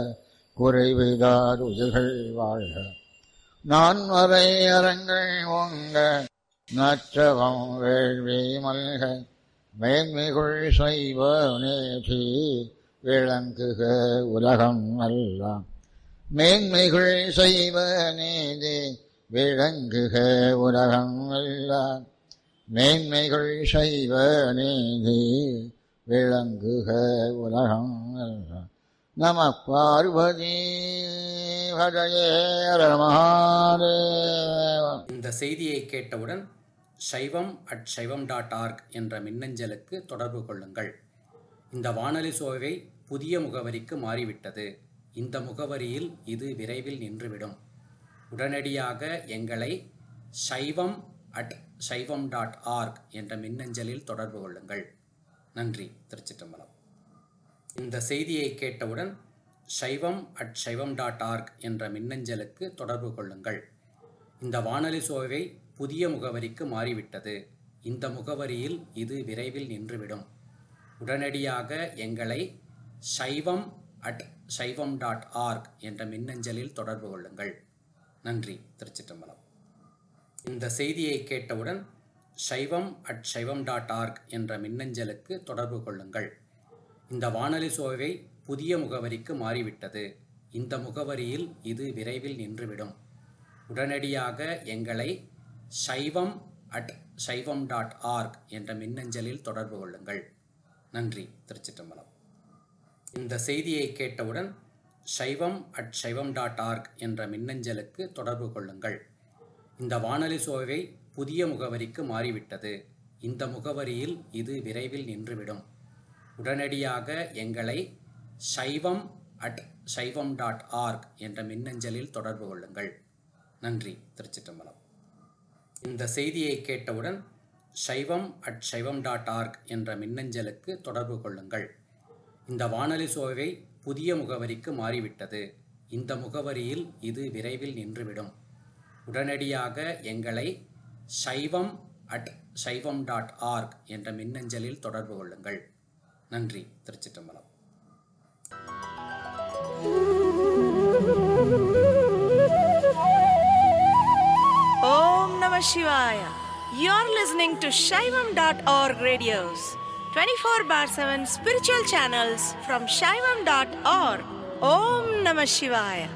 குறைவிதாருகள் வாழ்க நான்மறை அரங்கள் ஓங்க நற்றவம் வேள்வி மல்க மேன்மிகுள் சைவ நேதி விளங்குக உலகம் எல்லாம் மேன்மைகுள் சைவ நீதி விளங்குக உலகம் எல்லாம் மேன்மைகுள் சைவ நீதி விளங்குக உலகம் எல்லாம். நம பார்வதி பதையே மகாதேவ. இந்த செய்தியை கேட்டவுடன் சைவம் அட் சைவம் டாட் ஆர்க் என்ற மின்னஞ்சலுக்கு தொடர்பு கொள்ளுங்கள். இந்த வானொலி சோவை புதிய முகவரிக்கு மாறிவிட்டது. இந்த முகவரியில் இது விரைவில் நின்றுவிடும். உடனடியாக எங்களை சைவம் அட் சைவம் டாட் ஆர்க் என்ற மின்னஞ்சலில் தொடர்பு கொள்ளுங்கள். நன்றி. திருச்சிற்றம்பலம். இந்த செய்தியை கேட்டவுடன் சைவம் அட் சைவம் டாட் ஆர்க் என்ற மின்னஞ்சலுக்கு தொடர்பு கொள்ளுங்கள். இந்த வானொலி சோவை புதிய முகவரிக்கு மாறிவிட்டது. இந்த முகவரியில் இது விரைவில் நின்றுவிடும். உடனடியாக எங்களை சைவம் அட் சைவம் டாட் ஆர்க் என்ற மின்னஞ்சலில் தொடர்பு கொள்ளுங்கள். நன்றி. திருச்சிற்றம்பலம். இந்த செய்தியை கேட்டவுடன் சைவம் அட் சைவம் டாட் ஆர்க் என்ற மின்னஞ்சலுக்கு தொடர்பு கொள்ளுங்கள். இந்த வானொலி சோவை புதிய முகவரிக்கு மாறிவிட்டது. இந்த முகவரியில் இது விரைவில் நின்றுவிடும். உடனடியாக எங்களை சைவம் அட் சைவம் டாட் ஆர்க் என்ற மின்னஞ்சலில் தொடர்பு கொள்ளுங்கள். நன்றி. திருச்சிற்றம்பலம். இந்த செய்தியை கேட்டவுடன் சைவம் அட் சைவம் டாட் ஆர்க் என்ற மின்னஞ்சலுக்கு தொடர்பு கொள்ளுங்கள். இந்த வானொலி சோவை புதிய முகவரிக்கு மாறிவிட்டது. இந்த முகவரியில் இது விரைவில் நின்றுவிடும். உடனடியாக எங்களை சைவம் அட் சைவம் டாட் ஆர்க் என்ற மின்னஞ்சலில் தொடர்பு கொள்ளுங்கள். நன்றி. திருச்சிற்றம்பலம். இந்த செய்தியை கேட்டவுடன் சைவம் அட் சைவம் டாட் ஆர்க் என்ற மின்னஞ்சலுக்கு தொடர்பு கொள்ளுங்கள். இந்த வானொலி சோவை புதிய முகவரிக்கு மாறிவிட்டது. இந்த முகவரியில் இது விரைவில் நின்றுவிடும். உடனடியாக எங்களை சைவம் அட் சைவம் டாட் ஆர்க் என்ற மின்னஞ்சலில் தொடர்பு கொள்ளுங்கள். நன்றி. திருச்சிற்றம்பலம். Om Namah Shivaya. You're listening to Shaivam dot org radios, twenty-four bar seven spiritual channels from Shaivam dot org. Om Namah Shivaya.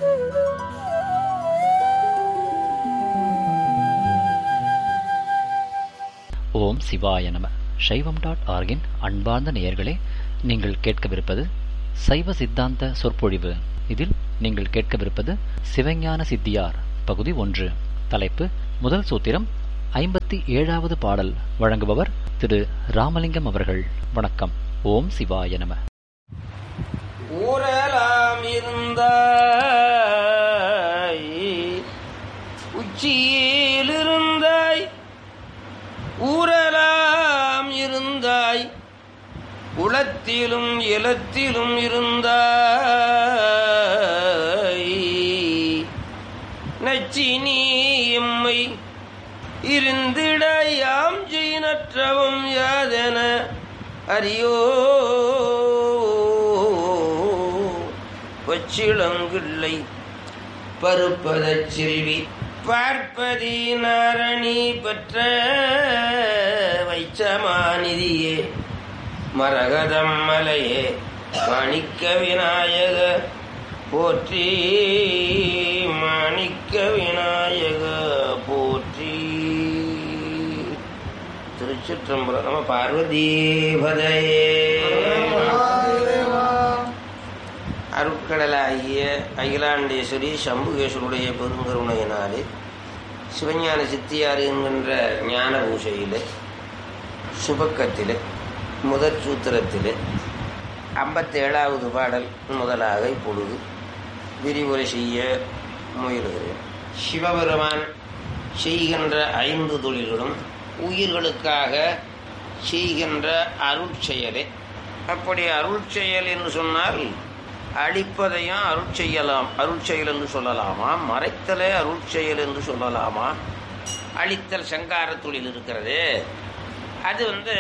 ஓம் சிவாய நம. சைவம் டாட் ஆர்கின் அன்பார்ந்த நேயர்களே, நீங்கள் கேட்கவிருப்பது சைவ சித்தாந்த சொற்பொழிவு. இதில் நீங்கள் கேட்கவிருப்பது சிவஞான சித்தியார் பகுதி ஒன்று. தலைப்பு முதல் சூத்திரம் ஐம்பத்தி ஏழாவது பாடல். வழங்குபவர் திரு ராமலிங்கம் அவர்கள். வணக்கம். ஓம் சிவாய நம. ஊரெலாம் இருந்தாய், உச்சியில் இருந்தாய், ஊரெலாம் இருந்தாய், உளத்திலும் இலத்திலும் இருந்தாய். நச்சினி எம்மை இருந்திட யாம் செய்நற்றவும் யாதென அறியோ. பச்சிளங்கிள்ளை பருப்பதச் செல்வி பார்ப்பதி நாரணி பெற்ற வைச்சமாநிதியே மரகதம் மலையே மாணிக்க விநாயக போற்றி, மாணிக்க விநாயக போற்றி. திருச்சிற்றம்பலம். நம பார்வதீபதையே. அருட்கடலாகிய அகிலாண்டேஸ்வரி சம்புகேஸ்வருடைய பெருங்கருணையினாலே சிவஞான சித்தியார் என்கின்ற ஞான பூஷையிலே சுபக்கத்திலே முதற் சூத்திரத்திலே ஐம்பத்தேழாவது பாடல் முதலாக இப்பொழுது விரிவுரை செய்ய முயலுகிறேன். சிவபெருமான் செய்கின்ற ஐந்து தொழில்களும் உயிர்களுக்காக செய்கின்ற அருட்செயலே. அப்படி அருட்செயல் என்று சொன்னால் அழிப்பதையும் அருட்செய்யலாம், அருட்செயல் என்று சொல்லலாமா, மறைத்தலே அருட்செயல் என்று சொல்லலாமா, அழித்தல் சங்கார தொழில் இருக்கிறது, அது வந்து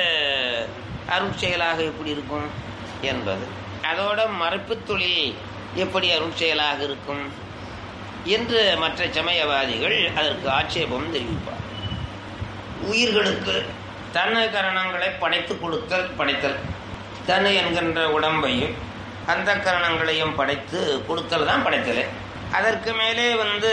அருட்செயலாக எப்படி இருக்கும் என்பது, அதோட மறைப்பு தொழில் எப்படி அருட்செயலாக இருக்கும் என்று மற்ற சமயவாதிகள் அதற்கு ஆட்சேபம் தெரிவிப்பார். உயிர்களுக்கு தன்னை கரணங்களை படைத்து கொடுத்தல், படைத்தல் தன்னை என்கின்ற உடம்பையும் அந்த கரணங்களையும் படைத்து கொடுத்தல் தான் படைத்தலே. அதற்கு மேலே வந்து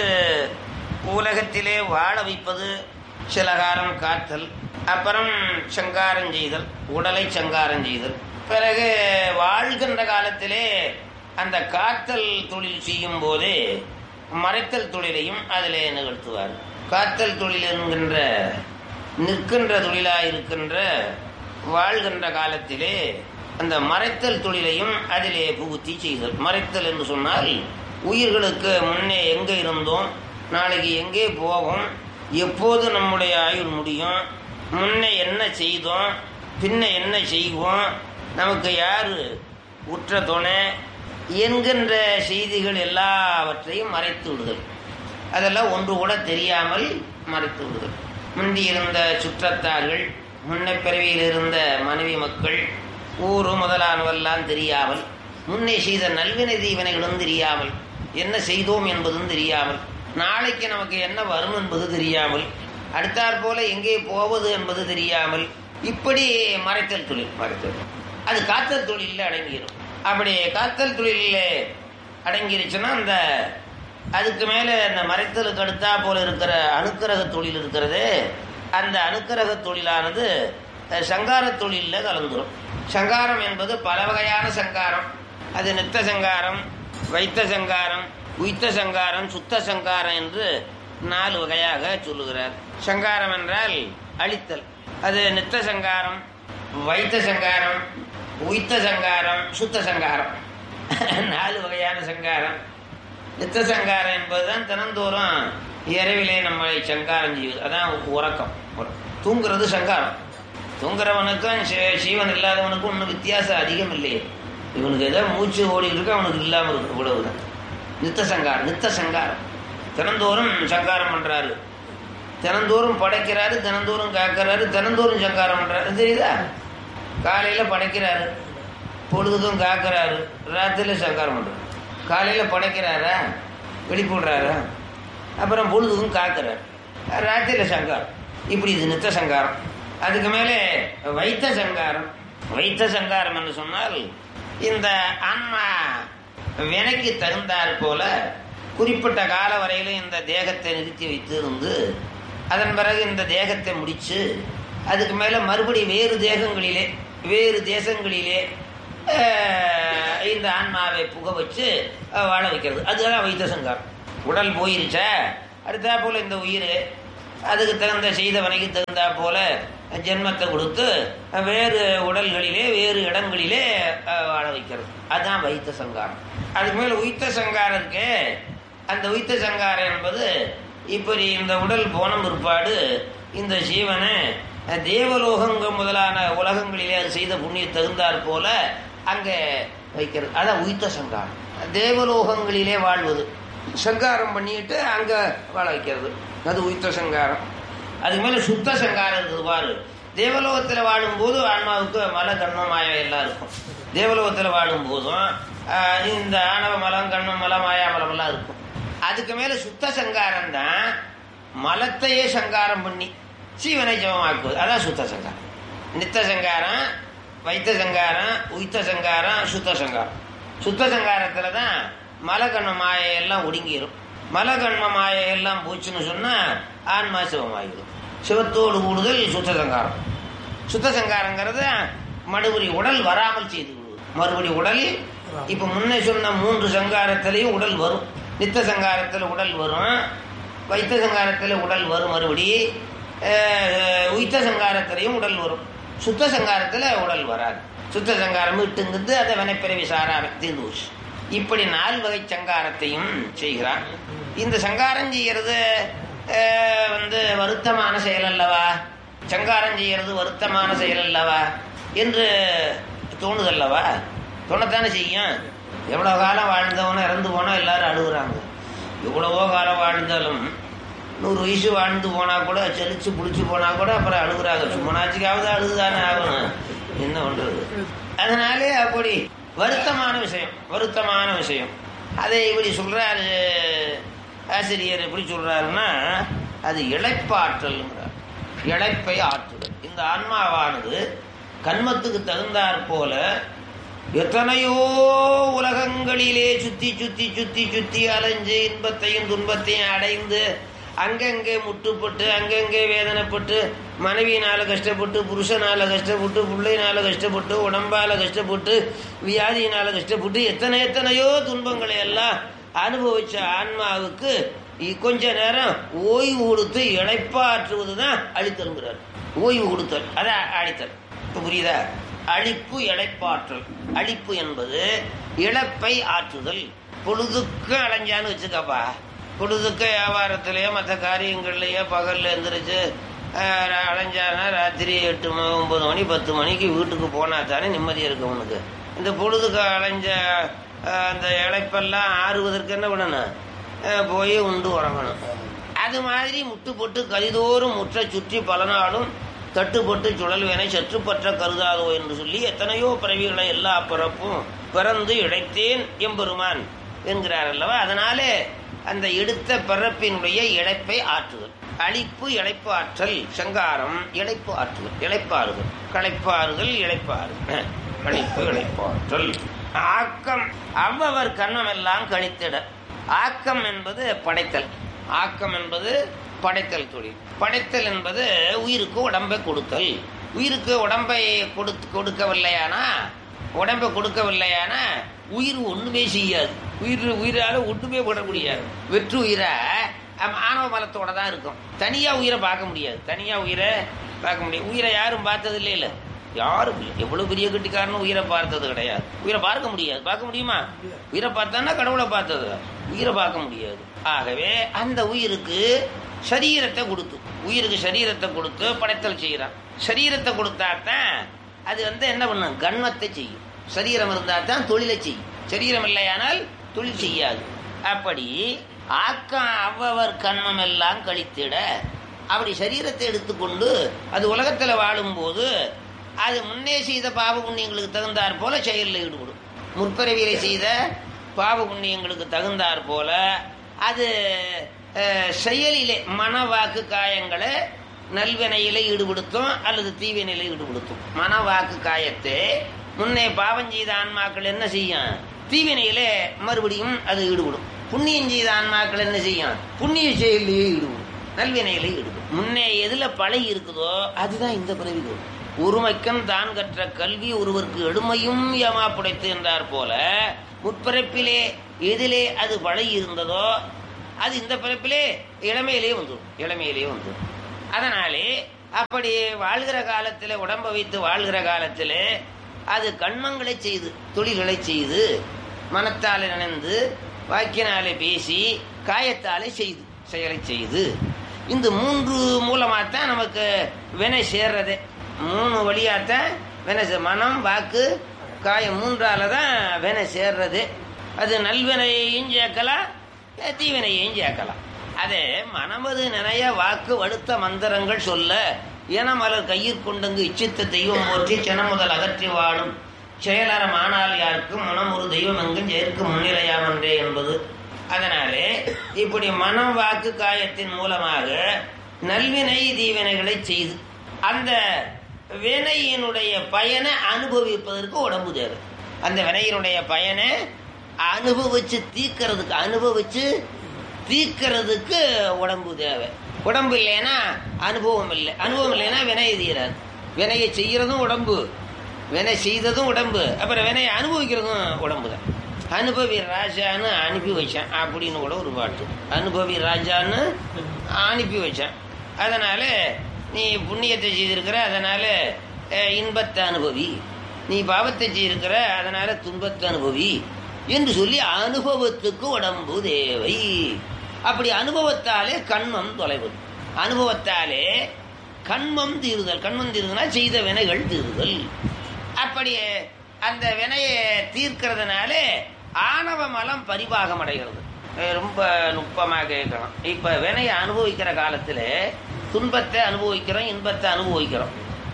உலகத்திலே வாழ வைப்பது, சில காலம் காத்தல், அப்புறம் சங்காரம் செய்தல், உடலை சங்காரம் செய்தல், பிறகு வாழ்கின்ற காலத்திலே அந்த காத்தல் தொழில் செய்யும் போதே மறைத்தல் தொழிலையும் அதிலே நிகழ்த்துவார். காத்தல் தொழில் என்கின்ற நிற்கின்ற தொழிலாயிருக்கின்ற வாழ்கின்ற காலத்திலே அந்த மறைத்தல் தொழிலையும் அதிலே புகுத்தி செய்தல். மறைத்தல் என்று சொன்னால் உயிர்களுக்கு முன்னே எங்கே இருந்தோம், நாளைக்கு எங்கே போவோம், எப்போது நம்முடைய ஆயுள் முடியும், முன்னே என்ன செய்தோம், பின்ன என்ன செய்வோம், நமக்கு யார் உற்ற துணை என்கின்ற செய்திகள் எல்லாவற்றையும் மறைத்து விடுதல். அதெல்லாம் ஒன்று கூட தெரியாமல் மறைத்து விடுதல். முந்தி இருந்த சுற்றத்தார்கள், முன்ன பிறவியில் இருந்த மனைவி மக்கள், ஊரு முதலானவெல்லாம் தெரியாமல், முன்னே செய்த நல்வினை தீவினைகளும் தெரியாமல், என்ன செய்தோம் என்பதும் தெரியாமல், நாளைக்கு நமக்கு என்ன வரும் என்பது தெரியாமல், அடுத்தாற் போல எங்கே போவது என்பது தெரியாமல், இப்படி மறைத்தல் தொழில். மறைத்தல் அது காத்தல் தொழிலில் அடங்கிடும். அப்படி காத்தல் தொழிலில் அடங்கிருச்சுன்னா அந்த அதுக்கு மேலே அந்த மறைத்தலுக்கு அடுத்தா போல இருக்கிற அணுக்கரக தொழில் இருக்கிறது, அந்த அணுக்கரக தொழிலானது சங்கார தொழிலில் கலந்துடும். சங்காரம் என்பது பல வகையான சங்காரம். அது நித்த சங்காரம், வைத்த சங்காரம், உய்த்த சங்காரம், சுத்த சங்காரம் என்று நாலு வகையாக சொல்லுகிறார். சங்காரம் என்றால் அழித்தல். அது நித்த சங்காரம், வைத்த சங்காரம், உய்த்த சங்காரம், சுத்த சங்காரம், நாலு வகையான சங்காரம். நித்த சங்காரம் என்பதுதான் தினந்தோறும் இரவிலே நம்மளை சங்காரம் செய்வது. அதான் உறக்கம். தூங்குறது சங்காரம். தூங்குறவனுக்கும் சீவன் இல்லாதவனுக்கும் ஒன்றும் வித்தியாசம் அதிகம் இல்லையே. இவனுக்கு ஏதோ மூச்சு ஓடிட்டு இருக்கு, அவனுக்கு இல்லாமல் இருக்கு, இவ்வளவுதான். நித்த சங்காரம். நித்த சங்காரம் தினந்தோறும் சங்காரம் பண்றாரு, தினந்தோறும் படைக்கிறாரு, தினந்தோறும் காக்கிறாரு, தினந்தோறும் சங்காரம் பண்றாரு. தெரியுதா? காலையில படைக்கிறாரு, பொழுதுக்கும் காக்கிறாரு, ராத்திரில சங்காரம் பண்றாரு. காலையில படைக்கிறாரா, வெளிப்படுறாரா, அப்புறம் பொழுதுக்கும் காக்கிறாரு, ராத்திரில சங்காரம். இப்படி இது நித்த சங்காரம். அதுக்கு மேலே வைத்த சங்காரம். வைத்த சங்காரம் என்று சொன்னால் இந்த ஆன்மா வினைக்கு தகுந்தாற் போல குறிப்பிட்ட கால வரையில இந்த தேகத்தை நிறுத்தி வைத்து இருந்து அதன் பிறகு இந்த தேகத்தை முடிச்சு அதுக்கு மேலே மறுபடி வேறு தேகங்களிலே வேறு தேசங்களிலே இந்த ஆன்மாவை புக வச்சு வாழ வைக்கிறது. அதுதான் வைத்த சங்காரம். உடல் போயிருச்சா அடுத்தா போல இந்த உயிர் அதுக்கு தகுந்த செய்தவனைக்கு தகுந்தா போல ஜென்மத்தை கொடுத்து வேறு உடல்களிலே வேறு இடங்களிலே வாழ வைக்கிறது. அதுதான் வைத்த சங்காரம். அதுக்கு மேல உயித்த சங்காரம் இருக்கு. அந்த உயித்த சங்காரம் என்பது இப்படி இந்த உடல் போன பிற்பாடு இந்த ஜீவனை தேவலோகங்கள் முதலான உலகங்களிலே அது செய்த புண்ணிய தகுந்தாற் போல அங்கே வைக்கிறது. அதான் உயித்த சங்காரம். தேவலோகங்களிலே வாழ்வது, சங்காரம் பண்ணிட்டு அங்க வாழ வைக்கிறது, அது உயித்த சங்காரம். அதுக்கு மேல சுத்த சங்காரம் இருக்குது பாரு. தேவலோகத்துல வாழும் போது ஆன்மாவுக்கு மல கண்மம் மாயம் எல்லாம் இருக்கும். தேவலோகத்துல வாழும் போதும் இந்த ஆணவ மலம் கண்மம் மலம் மாயா மலம் எல்லாம் இருக்கும். அதுக்கு மேல சுத்த சங்காரம் தான் மலத்தையே சங்காரம் பண்ணி சீவனை ஜபமாக்குவது. அதான் சுத்த சங்காரம். நித்த சங்காரம், வைத்த சங்காரம், உயித்த சங்காரம், சுத்த சங்காரம். சுத்த சங்காரத்துல தான் மலகண்ம மாயெல்லாம் ஒடுங்கிடும். மலகண்ம மாயெல்லாம் போச்சுன்னு சொன்னா ஆன்மா சிவமாகிடும். சிவத்தோடு கூடுதல் சுத்த சங்காரம். சுத்த சங்காரங்கிறது மறுபடி உடல் வராமல் செய்து விடுவது. மறுபடி உடல் இப்ப முன்னே சொன்ன மூன்று சங்காரத்திலையும் உடல் வரும். நித்த சங்காரத்தில் உடல் வரும், வைத்த சங்காரத்தில் உடல் வரும், மறுபடி உயித்த சங்காரத்திலையும் உடல் வரும். சுத்த சங்காரத்தில் உடல் வராது. சுத்த சங்காரம் விட்டுங்கிறது அதை வினைப்பிறவி சாராக தீர்ந்து. இப்படி நால் வகை சங்காரத்தையும் செய்கிறான். இந்த சங்காரம் செய்யறது வந்து வருத்தமான செயல் அல்லவா, சங்காரம் செய்யறது வருத்தமான செயல் அல்லவா என்று தோணுதல்லவா? தோணத்தானே செய்யும். எவ்வளோ காலம் வாழ்ந்தவனும் இறந்து போனால் எல்லாரும் அழுகுறாங்க. எவ்வளவோ காலம் வாழ்ந்தாலும் நூறு வயசு வாழ்ந்து போனால் கூட செலிச்சு பிடிச்சி போனால் கூட அப்புறம் அழுகுறாங்க. சும்மனாச்சுக்காவது அழுதுதானே ஆகணும், என்ன பண்ணுறது? அதனாலே அப்படி வருத்தமான விஷயம், வருத்தமான விஷயம். அதை இப்படி சொல்றாரு ஆசிரியர். எப்படி சொல்றாருன்னா அது இழைப்பாற்றல்ங்கிறார். இழைப்பை ஆற்றுதல். இந்த ஆன்மாவானது கண்மத்துக்கு தகுந்தாற் போல எத்தனையோ உலகங்களிலே சுத்தி சுத்தி சுத்தி சுத்தி அலைஞ்சு இன்பத்தையும் துன்பத்தையும் அடைந்து அங்கங்கே முட்டுப்பட்டு அங்கங்கே வேதனைப்பட்டு மனைவியினால கஷ்டப்பட்டு புருஷனால கஷ்டப்பட்டு பிள்ளையினால கஷ்டப்பட்டு உடம்பால கஷ்டப்பட்டு வியாதியினால கஷ்டப்பட்டு எத்தனை எத்தனையோ துன்பங்களை எல்லாம் அனுபவிச்ச ஆன்மாவுக்கு கொஞ்ச நேரம் ஓய்வு கொடுத்து இழைப்பாற்றுவதுதான் அழித்தல்கிறார். ஓய்வு கொடுத்தல் அதான் அழித்தல். இப்ப புரியுதா? அழிப்பு இழைப்பாற்றல். அழிப்பு என்பது இழப்பை ஆற்றுதல். பொழுதுக்கு அலைஞ்சான்னு வச்சுக்கப்பா, பொழுதுக்கு வியாபாரத்திலேயோ மற்ற காரியங்கள்லையோ பகல்ல எழுந்திரிச்சு அலைஞ்சானா ராத்திரி எட்டு ஒன்பது மணி பத்து மணிக்கு வீட்டுக்கு போனா தானே நிம்மதியாக இருக்கு அவனுக்கு. இந்த பொழுதுக்கு அலைஞ்ச அந்த இழைப்பெல்லாம் ஆறுவதற்கு என்ன பண்ணணும்? போய் உண்டு உறங்கணும். அது மாதிரி முட்டு போட்டு கரிதோறும் முற்ற சுற்றி பல நாளும் தட்டுப்பட்டு சுழல்வேனை சற்றுப்பற்ற கருதாதோ என்று சொல்லி எத்தனையோ பிறவிகளை எல்லா பிறப்பும் பிறந்து இழைத்தேன் எம்பெருமான் என்கிறார் அல்லவா. அதனாலே அந்த எடுத்த பிறப்பினுடைய இழைப்பை ஆற்றுதல். அழிப்பு இழைப்பு ஆற்றல். சங்காரம் இழைப்பு ஆற்றுதல். இழைப்பாறுதல், களைப்பாறுதல், இழைப்பாறுதல், கழிப்பு இழைப்பாற்றல். ஆக்கம் அவ்வவர் கண்ணம் எல்லாம் கழித்திட. ஆக்கம் என்பது படைத்தல். ஆக்கம் என்பது படைத்தல் தொழில். படைத்தல் என்பது உயிருக்கு உடம்பை கொடுத்தல். உயிருக்கு உடம்பை கொடுத்து கொடுக்கவில்லையானா உடம்பை கொடுக்கவில்லையானா உயிர் ஒண்ணுமே செய்யாது. உயிர் உயிரால ஒண்ணுமே போட முடியாது. வெற்று உயிரை ஆணவ மலத்தோட தான் இருக்கும். தனியா உயிரை பார்க்க முடியாது. தனியா உயிரை பார்க்க முடியாது. உயிரை யாரும் பார்த்தது இல்லை இல்லை யாரும் இல்லை. எவ்வளவு பெரிய கட்டிக்காரனும் உயிரை பார்த்தது கிடையாது. உயிரை பார்க்க முடியாது. பார்க்க முடியுமா? உயிரை பார்த்தான்னா கடவுளை பார்த்தது. உயிரை பார்க்க முடியாது. ஆகவே அந்த உயிருக்கு சரீரத்தை கொடுத்து உயிருக்கு சரீரத்தை கொடுத்து படைத்தல் செய்யறான். சரீரத்தை கொடுத்தாத்தான் அது வந்து என்ன பண்ணும்? கண்மத்தை செய்யும். சரீரம் இருந்தால்தான் தொழிலை செய்யும். சரீரம் இல்லையானால் தொழில் செய்யாது. அப்படி ஆக்கம் அவ்வவர் கண்மம் எல்லாம் கழித்திட. அப்படி சரீரத்தை எடுத்துக்கொண்டு அது உலகத்துல வாழும் போது அது முன்னே செய்த பாவ புண்ணியங்களுக்கு தகுந்தாற் போல செயலில் ஈடுபடும். முற்பிறவியிலே செய்த பாவ புண்ணியங்களுக்கு தகுந்தாற் போல அது செயலிலே மனவாக்கு காயங்களை நல்வினையில ஈடுபடுத்தும் அல்லது தீவினையில ஈடுபடுத்தும். மனவாக்கு காயத்தை முன்னே பாவம் செய்த ஆன்மாக்கள் என்ன செய்யும்? தீவினையில மறுபடியும் அது ஈடுபடும். புண்ணியம் செய்த ஆன்மாக்கள் என்ன செய்யும்? புண்ணிய செயலிலேயே ஈடுபடும், நல்வினையிலே ஈடுபடும். முன்னே எதுல பழகி இருக்குதோ அதுதான் இந்த பிறவிக்கு. ஒருமைக்கன் தான் கற்ற கல்வி ஒருவருக்கு எழுமையும் ஏமா புடைத்து என்றார் போல முற்பிறப்பிலே எதிலே அது பழகி இருந்ததோ அது இந்த பிறப்பிலே இளமையிலேயே வந்துடும். இளமையிலேயே வந்துடும். அதனாலே அப்படி வாழ்கிற காலத்தில் உடம்பை வைத்து வாழ்கிற காலத்தில் அது கண்மங்களை செய்து தொழில்களை செய்து மனத்தாலே நினைந்து வாக்கினாலே பேசி காயத்தாலே செய்து செயலை செய்து இந்த மூன்று மூலமாகத்தான் நமக்கு வினை சேர்றது. மூணு வழியாகத்தான் வினை, மனம் வாக்கு காயம் மூன்றால தான் வினை சேர்றது. அது நல்வினையையும் சேர்க்கலாம், தீவினையையும் சேர்க்கலாம். அதே மனமது நினைய வாக்கு வடுத்த மந்திரங்கள் சொல்ல இனமலர் கையில் கொண்டங்கு இச்சித்த தெய்வம் போற்றி சினமுதல் அகற்றி வாழும் செயலறம் ஆனால் யாருக்கும் மனம் ஒரு தெய்வம் எங்கும் செயற்கு முன்னிலையாமன்றே என்பது. அதனாலே இப்படி மனம் வாக்கு காயத்தின் மூலமாக நல்வினை தீவினைகளை செய்து அந்த வினையினுடைய பயனை அனுபவிப்பதற்கு உடம்பு தேவை. அந்த வினையினுடைய பயனை அனுபவிச்சு தீக்கிறதுக்கு அனுபவிச்சு தீக்கிறதுக்கு உடம்பு தேவை. உடம்பு இல்லைன்னா அனுபவம் இல்லை, அனுபவம் இல்லைன்னா வினை தீராது. வினையை செய்யறதும் உடம்பு, வினை செய்ததும் உடம்பு, அப்புறம் வினையை அனுபவிக்கிறதும் உடம்பு தான். அனுபவி ராஜான்னு அனுப்பி வச்சான் அப்படின்னு கூட ஒரு பாட்டு. அனுபவி ராஜான்னு அனுப்பி வச்சான். அதனால நீ புண்ணியத்தை செய்திருக்கிற, அதனால இன்பத்தை அனுபவி. நீ பாவத்தை செய்திருக்கிற, அதனால துன்பத்தை அனுபவி என்று சொல்லி அனுபவத்துக்கு உடம்பு தேவை. அப்படி அனுபவத்தாலே கண்மம் தொலைவது, அனுபவத்தாலே கண்மம் தீருதல். கண்மம் தீருதுன்னா செய்த வினைகள் தீருதல். அப்படி அந்த வினையை தீர்க்கிறதுனால ஆணவ மலம் பரிபாகம் அடைகிறது. ரொம்ப நுட்பமாக கேட்கணும். இப்ப வினையை அனுபவிக்கிற காலத்துல துன்பத்தை அனுபவிக்கிறோம், இன்பத்தை அனுபவிக்கிறோம்.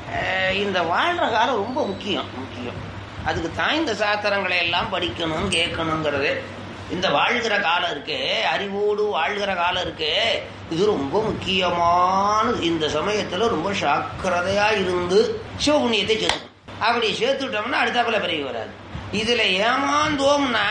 இந்த வாழ்ற காலம் ரொம்ப முக்கியம் முக்கியம் அதுக்கு தான் இந்த சாத்திரங்களை எல்லாம் படிக்கணும் கேட்கணுங்கிறது. இந்த வாழ்கிற காலம் இருக்கு, அறிவோடு வாழ்கிற காலம் இருக்கு, இது ரொம்ப முக்கியமானது. இந்த சமயத்துல ரொம்ப சாக்கிரதையா இருந்து சிவபுண்ணியத்தை சேர்க்கணும். அப்படி சேர்த்துட்டோம்னா அடுத்தாப்புல பிறகு வராது. இதுல ஏமாந்தோம்னா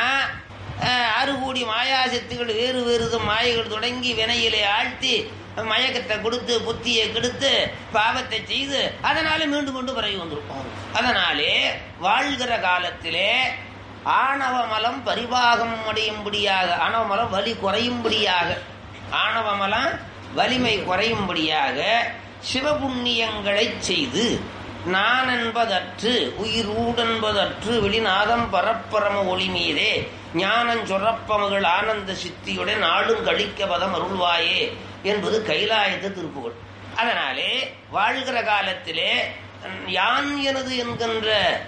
ஆறு கோடி மாயாசக்திகள் வேறு வேறு மாயைகள் தொடங்கி வினையிலே ஆழ்த்தி மயக்கத்தை கொடுத்து புத்தியை கெடுத்து பாவத்தை செய்து அதனால மீண்டும் மீண்டும் பிறகு வந்திருப்போம். அதனாலே வாழ்கிற காலத்திலே ஆணவ மலம் பரிபாகம் அடையும்படியாக, ஆணவ மலம் வலி குறையும்படியாக, ஆணவ மலம் வலிமை குறையும்படியாக சிவபுண்ணியங்களை செய்து நான் என்பதற்று உயிர் ஊடென்பதற்று வெளிநாதம் பரப்பரம ஒளி மீதே ஞானம் சொரப்பமகள் ஆனந்த சித்தியுடன் நாடும் கழிக்க பதம் அருள்வாயே என்பது கைலாயத்து திருப்புகள். அதனாலே வாழ்கிற காலத்திலே யான் எனது என்கின்ற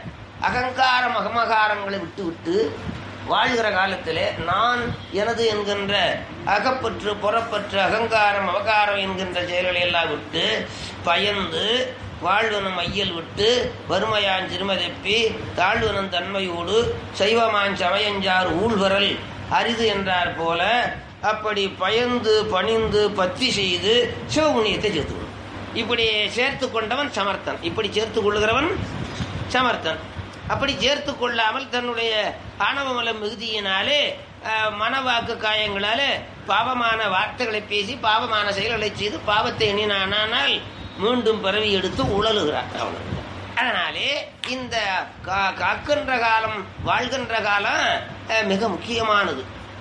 அகங்காரம் அகமகாரங்களை விட்டு விட்டு வாழ்கிற காலத்திலே நான் எனது என்கின்ற அகப்பற்று புறப்பற்று அகங்காரம் அவகாரம் என்கின்ற செயல்களை எல்லாம் விட்டு பயந்து வாழ்வனும் ஐயல் விட்டு வறுமையான் சிறுமதப்பி தாழ்வனும் தன்மையோடு சைவமான் சமயஞ்சார் ஊழ்வரல் அரிது என்றார் போல அப்படி பயந்து பணிந்து பத்தி செய்து சிவபுண்ணியத்தை சேர்த்துக்கணும். இப்படி சேர்த்து கொண்டவன் சமர்த்தன், இப்படி சேர்த்து கொள்ளுகிறவன் சமர்த்தன். அப்படி சேர்த்து கொள்ளாமல் தன்னுடைய ஆணவமல மிகுதியினாலே மனவாக்கு காயங்களாலே பாவமான வார்த்தைகளை பேசி பாவமான செயல்களை செய்து பாவத்தை எண்ணினானால் மீண்டும் பிறவி எடுத்து உழலுகிறார் அவன். அதனாலே இந்த காக்கின்ற காலம் வாழ்கின்ற காலம் மிக முக்கியமானது.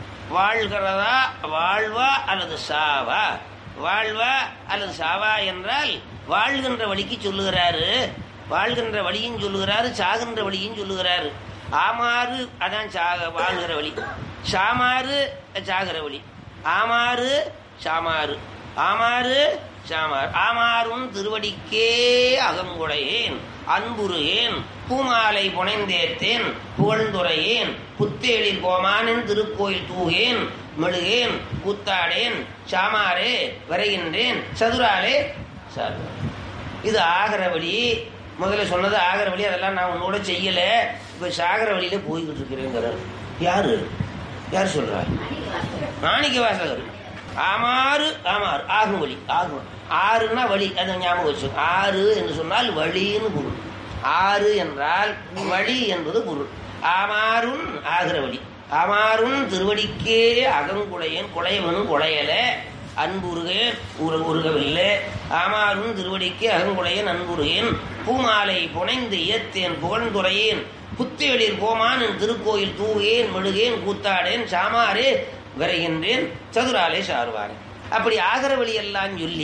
வாழ்கிறதா வாழ்வா அல்லது சாவா, வாழ்வா அல்லது சாவா என்றால் வாழ்கின்ற வழிக்கு சொல்லுகிறாரு, வாழ்கின்ற வழியும் சொல்லுகிறாரு, சாகின்ற வழியும் சொல்லுகிறாரு. ஆமாறு அதான் சாக வாழ்கிற வழி, சாமாறு சாகிற வழி. ஆமாறு சாமாறு, ஆமாறு சாமார். ஆமாறும் திருவடிக்கே அகங்குடையேன் அன்புருகேன் பூமாலை புனைந்தேத்தேன் புகழ்ந்துரையேன் புத்தேளில் கோமானின் திருக்கோயில் தூகேன் மெழுகேன் கூத்தாடேன் சாமாரே வரைகின்றேன் சதுராலே சார். இது ஆகிற வழி. முதல்ல சொன்னது ஆகிற வழி, அதெல்லாம் நான் உன்னோட செய்யல. இப்ப சாகர வழியில போய்கிட்டு இருக்கிறேங்கிறார். யாரு யார் சொல்றார்? மாணிக்க வாசகர். ஆமாறு ஆமாறு ஆகும் வழி, ஆகும். ஆறுன்னா வழி, அதை ஞாபகம் வச்சு. ஆறு என்று சொன்னால் வழின்னு பொருள். ஆறு என்றால் வழி என்பது பொருள். ஆமாறும் ஆகிற வழி. ஆமாறும் திருவடிக்கே அகங்குடையன் குழையவனும் குழையல அன்புருகேன் உரு உருகவில்லை. ஆமாறும் திருவடிக்கே அகங்குடையன் அன்புருகேன் பூமாலை புனைந்து இயத்தேன் புகழ்ந்துரையேன் புத்தேளிர் கோமான் திருக்கோயில் தூகேன் மெழுகேன் கூத்தாடேன் சாமாரே விரைகின்றேன் சதுராலே சாருவாரே. அப்படி ஆகிற வழி எல்லாம் சொல்லி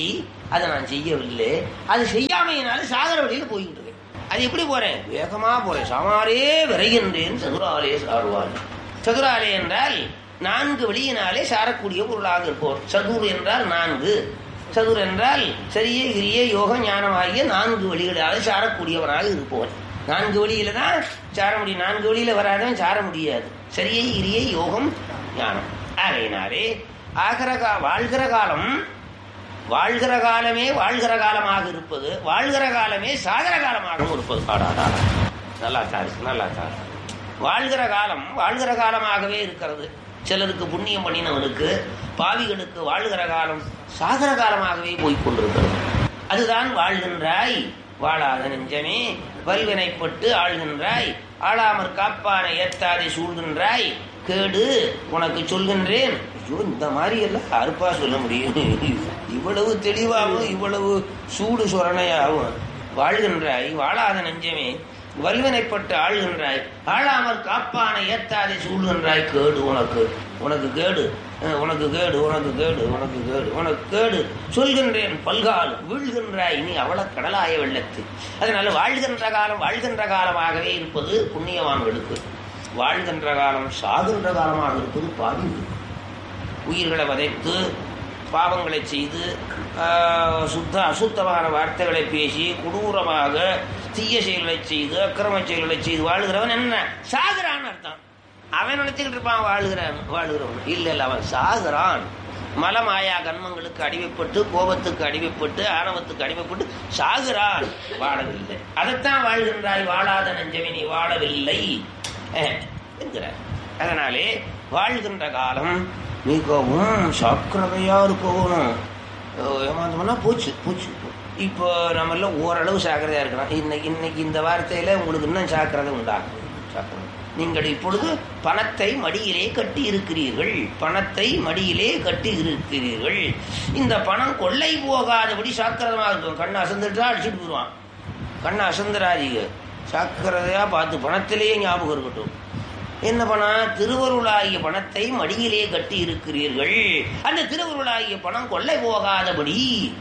அதை நான் செய்யவில்லை. அது செய்யாமையினாலும் சாகர வழியில் போய்கிட்டு இருக்கேன். அது எப்படி போறேன்? வேகமா போறேன். சமாரே விரைகின்றேன் சதுராலே சாருவாள். சதுராலே என்றால் நான்கு வழியினாலே சாரக்கூடிய பொருளாக இருப்போம். சதுர் என்றால் நான்கு, சதுர் என்றால் சரியே கிரியே யோகம் ஞானம் ஆகிய நான்கு வழிகளாலே சாரக்கூடியவனாக இருப்பவன். நான்கு வழியில தான் சார முடியும். நான்கு வழியில வராதவன் சார முடியாது. சரியை கிரியை யோகம் ஞானம். ஆகையினாலே ஆகிற கா வாழ்கிற காலம் வாழ்கிற காலமே வாழ்கிற காலமாக இருப்பது, வாழ்கிற காலமே சாகர காலமாகவும் இருப்பது. பாடாடா நல்லா தாரு நல்லா தாரு. வாழ்கிற காலம் வாழ்கிற காலமாகவே இருக்கிறது. சிலருக்கு புண்ணியம் பண்ணினவனுக்கு பாவிகளுக்கு வாழ்கிற காலம் சாகர காலமாகவே போய்கொண்டிருக்கிறது. அதுதான் வாழ்கின்றாய் வாழாத நெஞ்சமே வல்வினைப்பட்டு ஆழ்கின்றாய், ஆளாமற் காப்பானை ஏத்தாதை சூழ்கின்றாய், கேடு உனக்கு சொல்கின்றேன். ஐயோ, இந்த மாதிரி எல்லாம் அறுப்பா சொல்ல முடியும்? இவ்வளவு தெளிவாகவும் இவ்வளவு சூடு சொரணையாகவும் வாழ்கின்றாய் வாழாத நெஞ்சமே வல்வினைப்பட்டு ஆழ்கின்றாய், ஆளாமற் காப்பானை ஏத்தாதை சூழ்கின்றாய், கேடு உனக்கு உனக்கு கேடு உனக்கு கேடு உனக்கு கேடு உனக்கு கேடு உனக்கு கேடு சொல்கின்றேன் பல்கால் வீழ்கின்றாய் நீ அவள கடலாய வெள்ளத்து. அதனால வாழ்கின்ற காலம் வாழ்கின்ற காலமாகவே இருப்பது புண்ணியவான்களுக்கு, வாழ்கின்ற காலம் சாகின்ற காலமாக இருப்பது பாவிகளுக்கு. உயிர்களை வதைத்து பாவங்களை செய்து சுத்த அசுத்தமான வார்த்தைகளை பேசி கொடூரமாக தீய செயல்களை செய்து அக்கிரம செயல்களை செய்து வாழ்கிறவன் என்ன சாகிறான் அர்த்தம். அவன் நினைச்சுக்கிட்டு இருப்பான் வாழ்கிறான் வாழ்கிறவன். இல்லை இல்லை, அவன் சாகிறான். மலமாயா கண்மங்களுக்கு அடிமைப்பட்டு கோபத்துக்கு அடிமைப்பட்டு ஆணவத்துக்கு அடிமைப்பட்டு சாகிறான், வாழவில்லை. அதைத்தான் வாழ்கின்றாய் வாழாத நெஞ்சமே நீ வாழவில்லை என்கிறார். அதனாலே வாழ்கின்ற காலம் மிகவும் சாக்கிரதையா இருக்கணும். ஏமாந்தோம்னா போச்சு போச்சு. இப்போ நம்ம எல்லாம் ஓரளவு சாக்கிரதையா இருக்கலாம். இன்னைக்கு இன்னைக்கு இந்த வார்த்தையில உங்களுக்கு இன்னும் சாக்கிரதை உண்டாகும். சாக்கிரதை நீங்கள் இப்பொழுது பணத்தை மடியிலே கட்டி இருக்கிறீர்கள், பணத்தை மடியிலே கட்டி இருக்கிறீர்கள். இந்த பணம் கொள்ளை போகாதபடி சாக்கிரதமாக இருக்கும். கண்ணை அசந்துட்டா அடிச்சுட்டு போடுவான். கண்ணை அசந்துராதிக சாக்கிரதையா பார்த்து பணத்திலேயே ஞாபகம் இருக்கட்டும். என்ன பணம்? திருவருளாகிய பணத்தை மடியிலே கட்டி இருக்கிறீர்கள். அந்த திருவருளாகிய பணம் கொள்ளை போகாதபடி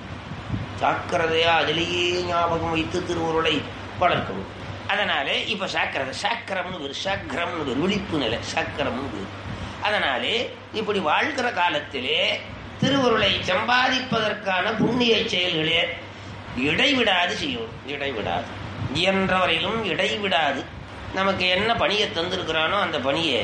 சாக்கிரதையா அதிலேயே ஞாபகம் வைத்து திருவருளை வளர்க்கணும். அதனாலே இப்ப சாக்கிரதை சாக்கிரம்னு பேரு, சாக்கிரம்னு பேரு, விழிப்பு நிலை சாக்கிரம்னு பேரு. அதனாலே இப்படி வாழ்கிற காலத்திலே திருவருளை சம்பாதிப்பதற்கான புண்ணிய செயல்களே இடைவிடாது செய்யணும். இடைவிடாது இயன்றவரையிலும் இடைவிடாது. நமக்கு என்ன பணியை தந்திருக்கிறானோ அந்த பணியை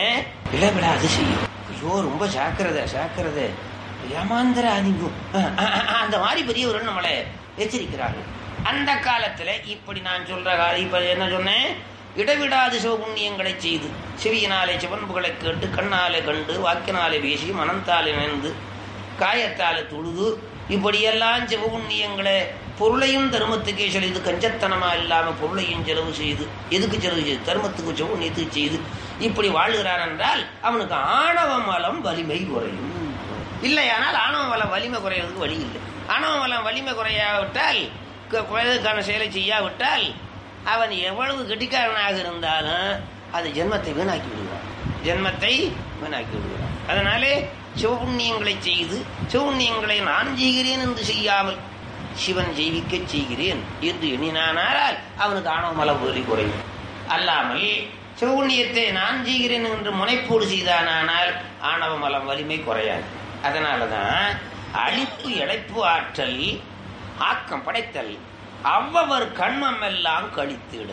இடைவிடாது செய்யும். ஐயோ ரொம்ப சாக்கிரதை சாக்கிரதை ஏமாந்திர அதிகம் அந்த மாதிரி பெரியவர்கள் நம்மளை எச்சரிக்கிறார்கள். அந்த காலத்துல இப்படி நான் சொல்ற காலம் இப்ப என்ன சொன்னேன்? இடைவிடாது சிவபுண்ணியங்களை செய்து செவியினாலே சிவன்புகளை கேட்டு கண்ணாலே கண்டு வாக்கினாலே பேசி மனந்தாலே நினைந்து காயத்தாலே தொழுது இப்படியெல்லாம் சிவபுண்ணியங்களை பொருளையும் தர்மத்துக்கே செலுது கஞ்சத்தனமா இல்லாம பொருளையும் செலவு செய்து எதுக்கு செலவு செய்து தர்மத்துக்கு சிவபுண்ணியத்துக்கு செய்து இப்படி வாழ்கிறான் என்றால் அவனுக்கு ஆணவ மலம் வலிமை குறையும். இல்லையானால் ஆணவ மலம் வலிமை குறையிறதுக்கு வழி இல்லை. ஆணவ மலம் வலிமை குறையாவிட்டால் குறைவதற்கான செயலை செய்யாவிட்டால் அவன் எவ்வளவு கெட்டிக்காரனாக இருந்தாலும் அது ஜென்மத்தை வீணாக்கி விடுகிறான். ஜென்மத்தை வீணாக்கி விடுகிறான். அதனாலே சிவபுண்ணியங்களை செய்து சிவபுண்ணியங்களை நான் செய்கிறேன் என்று செய்யாமல் சிவன் ஜெயிக்க செய்கிறேன் என்று எண்ணினானால் அவனுக்கு ஆணவ மலம் வலி குறையும். அல்லாமல் சிவபுண்ணியத்தை நான் செய்கிறேன் என்று முனைப்போடு செய்தானால் ஆணவ மலம் வலிமை குறையாது. அதனாலதான் அழிப்பு இழைப்பு ஆற்றல் ஆக்கம் படைத்தல் அவ்வவர் கண்மம் எல்லாம் கழித்திட.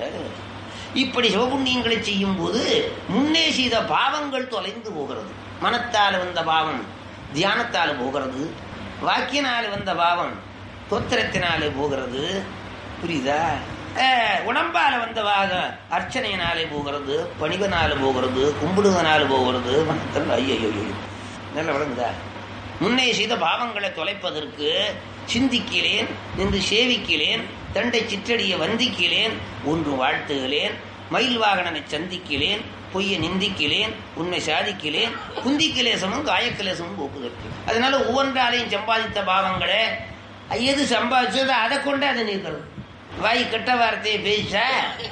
இப்படி சிவபுண்ணியங்களை செய்யும் போது முன்னே செய்த பாவங்கள் தொலைந்து போகிறது. மனத்தால் வந்த பாவம் தியானத்தால் போகிறது, வாக்கியனால் வந்த பாவம் தோத்திரத்தினாலே போகிறது. புரியுதா? உடம்பால வந்த பாகம் அர்ச்சனையினாலே போகிறது, பணிவனால போகிறது, கும்பிடுவனால போகிறது. ஐயோ நல்ல விளங்குதா? முன்னே செய்த பாவங்களை தொலைப்பதற்கு சிந்திக்கிறேன் நின்று சேவிக்கிறேன், தண்டை சிற்றடிய வந்திக்கிறேன், ஒன்று வாழ்த்துகிறேன், மயில் வாகனனை சந்திக்கிறேன், பொய்யை நிந்திக்கிறேன், உண்மை சாதிக்கிறேன், குந்திக்கிலேசமும் காயக்கிலேசமும் போக்குதற்கு. அதனால ஒவ்வொன்றாலையும் சம்பாதித்த பாவங்களை எது சம்பாதிச்சதோ அதை கொண்டு அதை நீக்கிறது. வாய் கெட்ட வார்த்தையை பேசா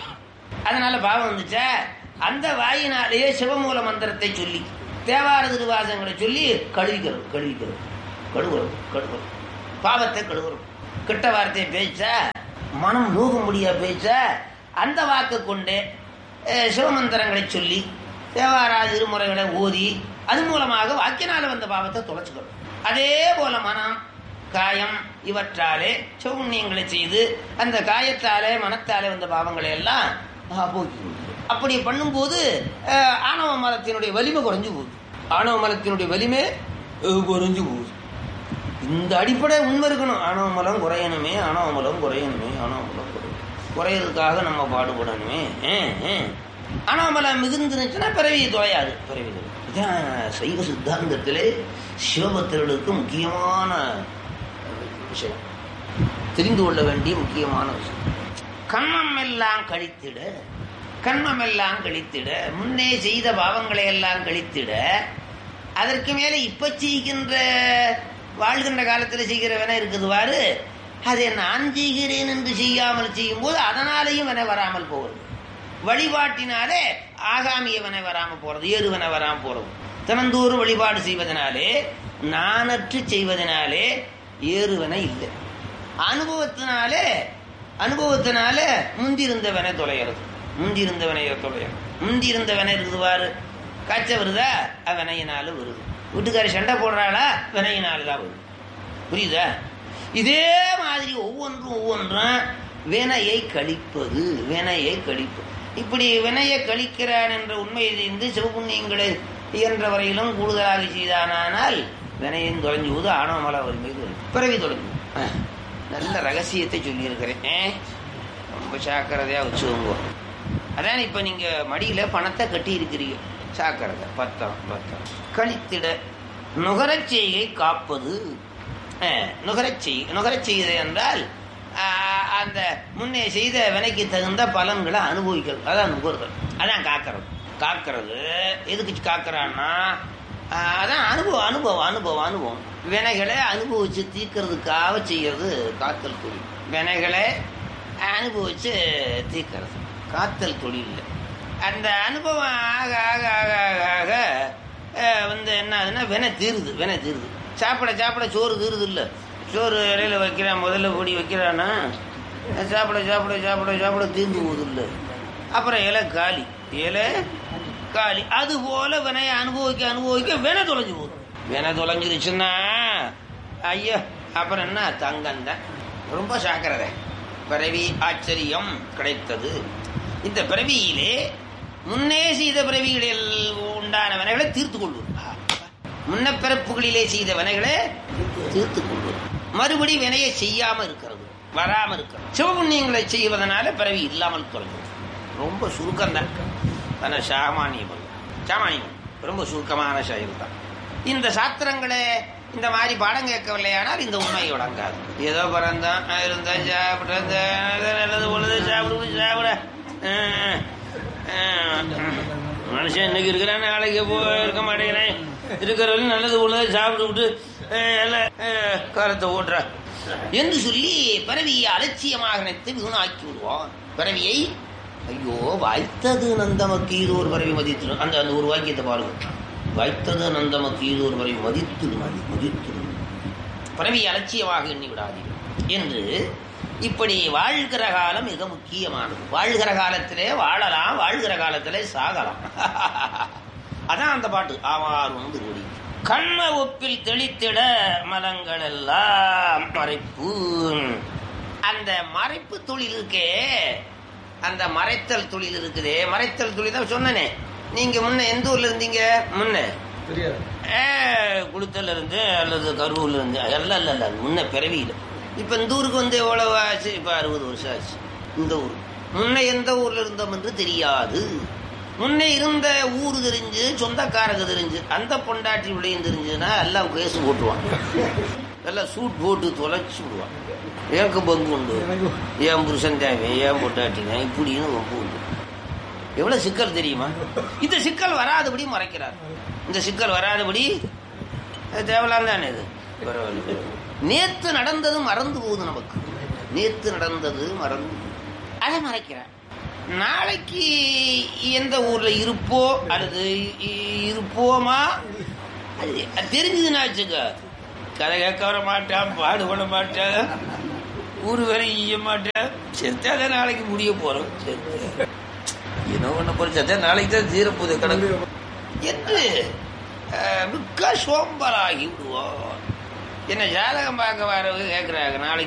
அதனால பாவம் வந்துச்சா, அந்த வாயினாலேயே சிவமூல மந்திரத்தை சொல்லி தேவார திருவாசங்களை சொல்லி கழுவிக்கிறோம் கழுவிக்கிறோம் கழுவுறோம் கழுவுறோம் பாவத்தை கழுவுறோம். கெட்ட வார்த்தையை பேச்சா, மனம் நோகும்படியா பேச்சா, அந்த வாக்கு கொண்டு சிவமந்திரங்களை சொல்லி தேவாராதி இருமுறைகளை ஓதி அது மூலமாக வாக்கினால வந்த பாவத்தை தொலைச்சுக்கணும். அதே போல மனம் காயம் இவற்றாலே சிவபுண்ணியங்களை செய்து அந்த காயத்தாலே மனத்தாலே வந்த பாவங்களை எல்லாம் போக்கி. அப்படி பண்ணும்போது ஆணவ மலத்தினுடைய வலிமை குறைஞ்சு போகுது. ஆணவ மலத்தினுடைய வலிமை குறைஞ்சு போகுது. இந்த அடிப்படை உண்மை இருக்கணும். ஆணவ மலம் குறையணுமே, ஆணவ மலம் குறையணுமே, ஆணவ மலம் குறையணும், குறையறதுக்காக நம்ம பாடுபடணுமே. ஆணவ மலம் மிகுந்துச்சுன்னா பிறவியை தொலையாது. பிறவி இதான் சைவ சித்தாந்தத்திலே சிவபக்தர்களுக்கு முக்கியமான விஷயம், தெரிந்து கொள்ள வேண்டிய முக்கியமான விஷயம். கண்மம் எல்லாம் கழித்திட, கண்மம் எல்லாம் கழித்திட, முன்னே செய்த பாவங்களை எல்லாம் கழித்திட, அதற்கு மேல இப்ப செய்கின்ற வாழ்கின்ற காலத்தில் செய்கிறவன இருக்குதுவாறு அதை நான் செய்கிறேன் என்று செய்யாமல் செய்யும் போது அதனாலேயும் வன வராமல் போகிறது. வழிபாட்டினாலே ஆகாமியவனை வராமல் போறது, ஏறுவனை வராமல் போறது. தினந்தோறும் வழிபாடு செய்வதனாலே, நானற்று செய்வதனாலே ஏறுவன இல்லை. அனுபவத்தினாலே அனுபவத்தினாலே முந்திருந்தவனை தொலைகிறது. முந்திருந்தவனை தொலைகிறது. முந்திருந்தவனை இருக்குதுவாரு. காய்ச்ச வருதா, வினையினால வருது. வீட்டுக்காரி சண்டை போடுறாளா, வினையினால தான் வருது. புரியுதா? இதே மாதிரி ஒவ்வொன்றும் ஒவ்வொன்றும் வினையை கழிப்பது, வினையை கழிப்பது. இப்படி வினையை கழிக்கிறான் என்ற உண்மையை தெரிந்து சிவபுண்ணியங்களை இயன்ற வரையிலும் கூடுதலாக செய்தானால் வினையும் தொலைஞ்சு போது ஆணவ மல வறுமை பிறவி தொலைஞ்சு. நல்ல ரகசியத்தை சொல்லியிருக்கிறேன், ரொம்ப சாக்கிரதையா வச்சுக்கோங்க. அதான் இப்ப நீங்க மடியில பணத்தை கட்டி இருக்கிறீங்க, சாக்கிரதை. பத்திரம் பத்திரம் கழித்திட நுகரச் செய்கை காப்பது. நுகரச் செய் நுகரச் செய்து என்றால் அந்த முன்னே செய்த வினைக்கு தகுந்த பலன்களை அனுபவிக்கிறது. அதான் நுகர்தல், அதான் காக்கிறது. காக்கிறது எதுக்கு காக்கிறான்னா அதான் அனுபவம் அனுபவம் அனுபவம் அனுபவம் வினைகளை அனுபவிச்சு தீர்க்கறதுக்காக செய்யறது காத்தல் தொழில். வினைகளை அனுபவிச்சு தீர்க்கறது காத்தல் தொழில். அந்த அனுபவம் ஆக ஆக ஆக ஆக வந்து என்ன ஆகுதுன்னா வினை தீருது. வினை தீருது. சாப்பிட சாப்பிட சோறு தீருது இல்லை. சோறு இலையில வைக்கிறான், முதல்ல பொடி வைக்கிறான்னா சாப்பிட சாப்பிட சாப்பிட சாப்பிட தீர்ந்து போகுது இல்லை. அப்புறம் இலை காலி, இலை காலி. அது போல வினையை அனுபவிக்க அனுபவிக்க வினை தொலைஞ்சு போகுது. வினை தொலைஞ்சிருச்சுன்னா ஐயோ அப்புறம் என்ன தங்கம் தான். ரொம்ப சாக்கிறத பிறவி ஆச்சரியம் கிடைத்தது. இந்த பிறவியிலே முன்னே செய்த பிறவிகளில் உண்டான வினைகளை தீர்த்து கொள்வது. முன்ன பிறப்புகளிலே செய்த வினைகளை தீர்த்து கொள்வது. மறுபடி வினையை செய்யாம இருக்கிறது, வராம இருக்கிறது. சிவபுண்ணியங்களை செய்வதனால பிறவி இல்லாமல் தொலைகிறது. ரொம்ப சுருக்கம் தான். ஆனால் சாமானியம் சாமானியம் ரொம்ப சுருக்கமான செயல் தான். இந்த சாஸ்திரங்களை இந்த மாதிரி பாடம் கேட்கவில்லையானால் இந்த உண்மை விளங்காது. ஏதோ பிறந்தான் இருந்தா சாப்பிட நல்லது பொழுது சாப்பிடு சாப்பிட மனுஷன் இன்னைக்கு இருக்கிறேன் நாளைக்கு போ இருக்க மாட்டேங்கிறேன், இருக்கிறவரையும் நல்லது பொழுது சாப்பிட்டு விட்டு எல்லாம் காலத்தை ஓட்டுற என்று சொல்லி பிறவியை அலட்சியமாக நினைத்து வீணாக்கி விடுவான். பிறவியை ஐயோ வாய்த்தது நந்தமக்கு இது ஒரு பிறவி மதித்து அந்த அந்த ஒரு வாக்கியத்தை பாருங்க. வாய்த்தது நந்தமக்கு இது ஒரு பிறவி மதித்து மதித்து பிறவியை அலட்சியமாக எண்ணி விடாதீர்கள் என்று இப்படி வாழ்கிற காலம் மிக முக்கியமானது. வாழ்கிற காலத்திலே வாழலாம், வாழ்கிற காலத்திலே சாகலாம். அதான் அந்த பாட்டு. ஆவார் வந்து கூடி கண்ண ஒப்பில் தெளித்திட மலங்கள் எல்லாம் மறைப்பு. அந்த மறைப்பு தொழில் இருக்கே, அந்த மறைத்தல் தொழில் இருக்குதே, மறைத்தல் தொழில் தான் சொன்னனே. நீங்க முன்ன எந்த ஊர்ல இருந்தீங்க? முன்ன குளுத்தல்ல இருந்து அல்லது கரூர்ல இருந்து எல்லாம் இல்ல இல்ல முன்ன பிறவியில. இப்ப இந்த ஊருக்கு வந்து எவ்வளவு ஆச்சு? இப்ப அறுபது வருஷம் ஆச்சு. இந்த ஊர் முன்ன எந்த ஊர்ல இருந்தோம் என்று தெரியாது. முன்னே இருந்த ஊரு தெரிஞ்சு, சொந்தக்காரங்க தெரிஞ்சு, அந்த பொண்டாட்டி விளையும் தெரிஞ்சுன்னா எல்லாம் கேசு போட்டுவான், எல்லாம் சூட் போட்டு தொலைச்சு விடுவான். எனக்கு பங்கு உண்டு, ஏன் புருஷன் தேவை, ஏன் பொண்டாட்டினா இப்படின்னு பங்கு உண்டு. எவ்வளவு சிக்கல் தெரியுமா? இந்த சிக்கல் வராதபடி மறைக்கிறார். இந்த சிக்கல் வராதபடி தேவலாம் தானே இது. நேத்து நடந்தது மறந்து போகுது நமக்கு. நேத்து நடந்தது மறந்து அதை மறைக்கிறார். நாளைக்கு எந்த ஊர்ல இருப்போ அல்லது இருப்போமா அது தெரிஞ்சதுன்னா வச்சுக்க, கதை கேட்க வர மாட்டான், பாடுபட மாட்டான், ஊரு வேலை செய்ய மாட்டேன். செத்தாதான் நாளைக்கு முடிய போறோம். செத்த என்ன பண்ண போற? செத்தா நாளைக்கு தான் தீரப்போது கணக்கு என்று மிக்க சோம்பலாகி விடுவோம். என்ன ஜாதகம் பார்க்க வரவங்க கேட்கிறாங்க, நாளைக்கு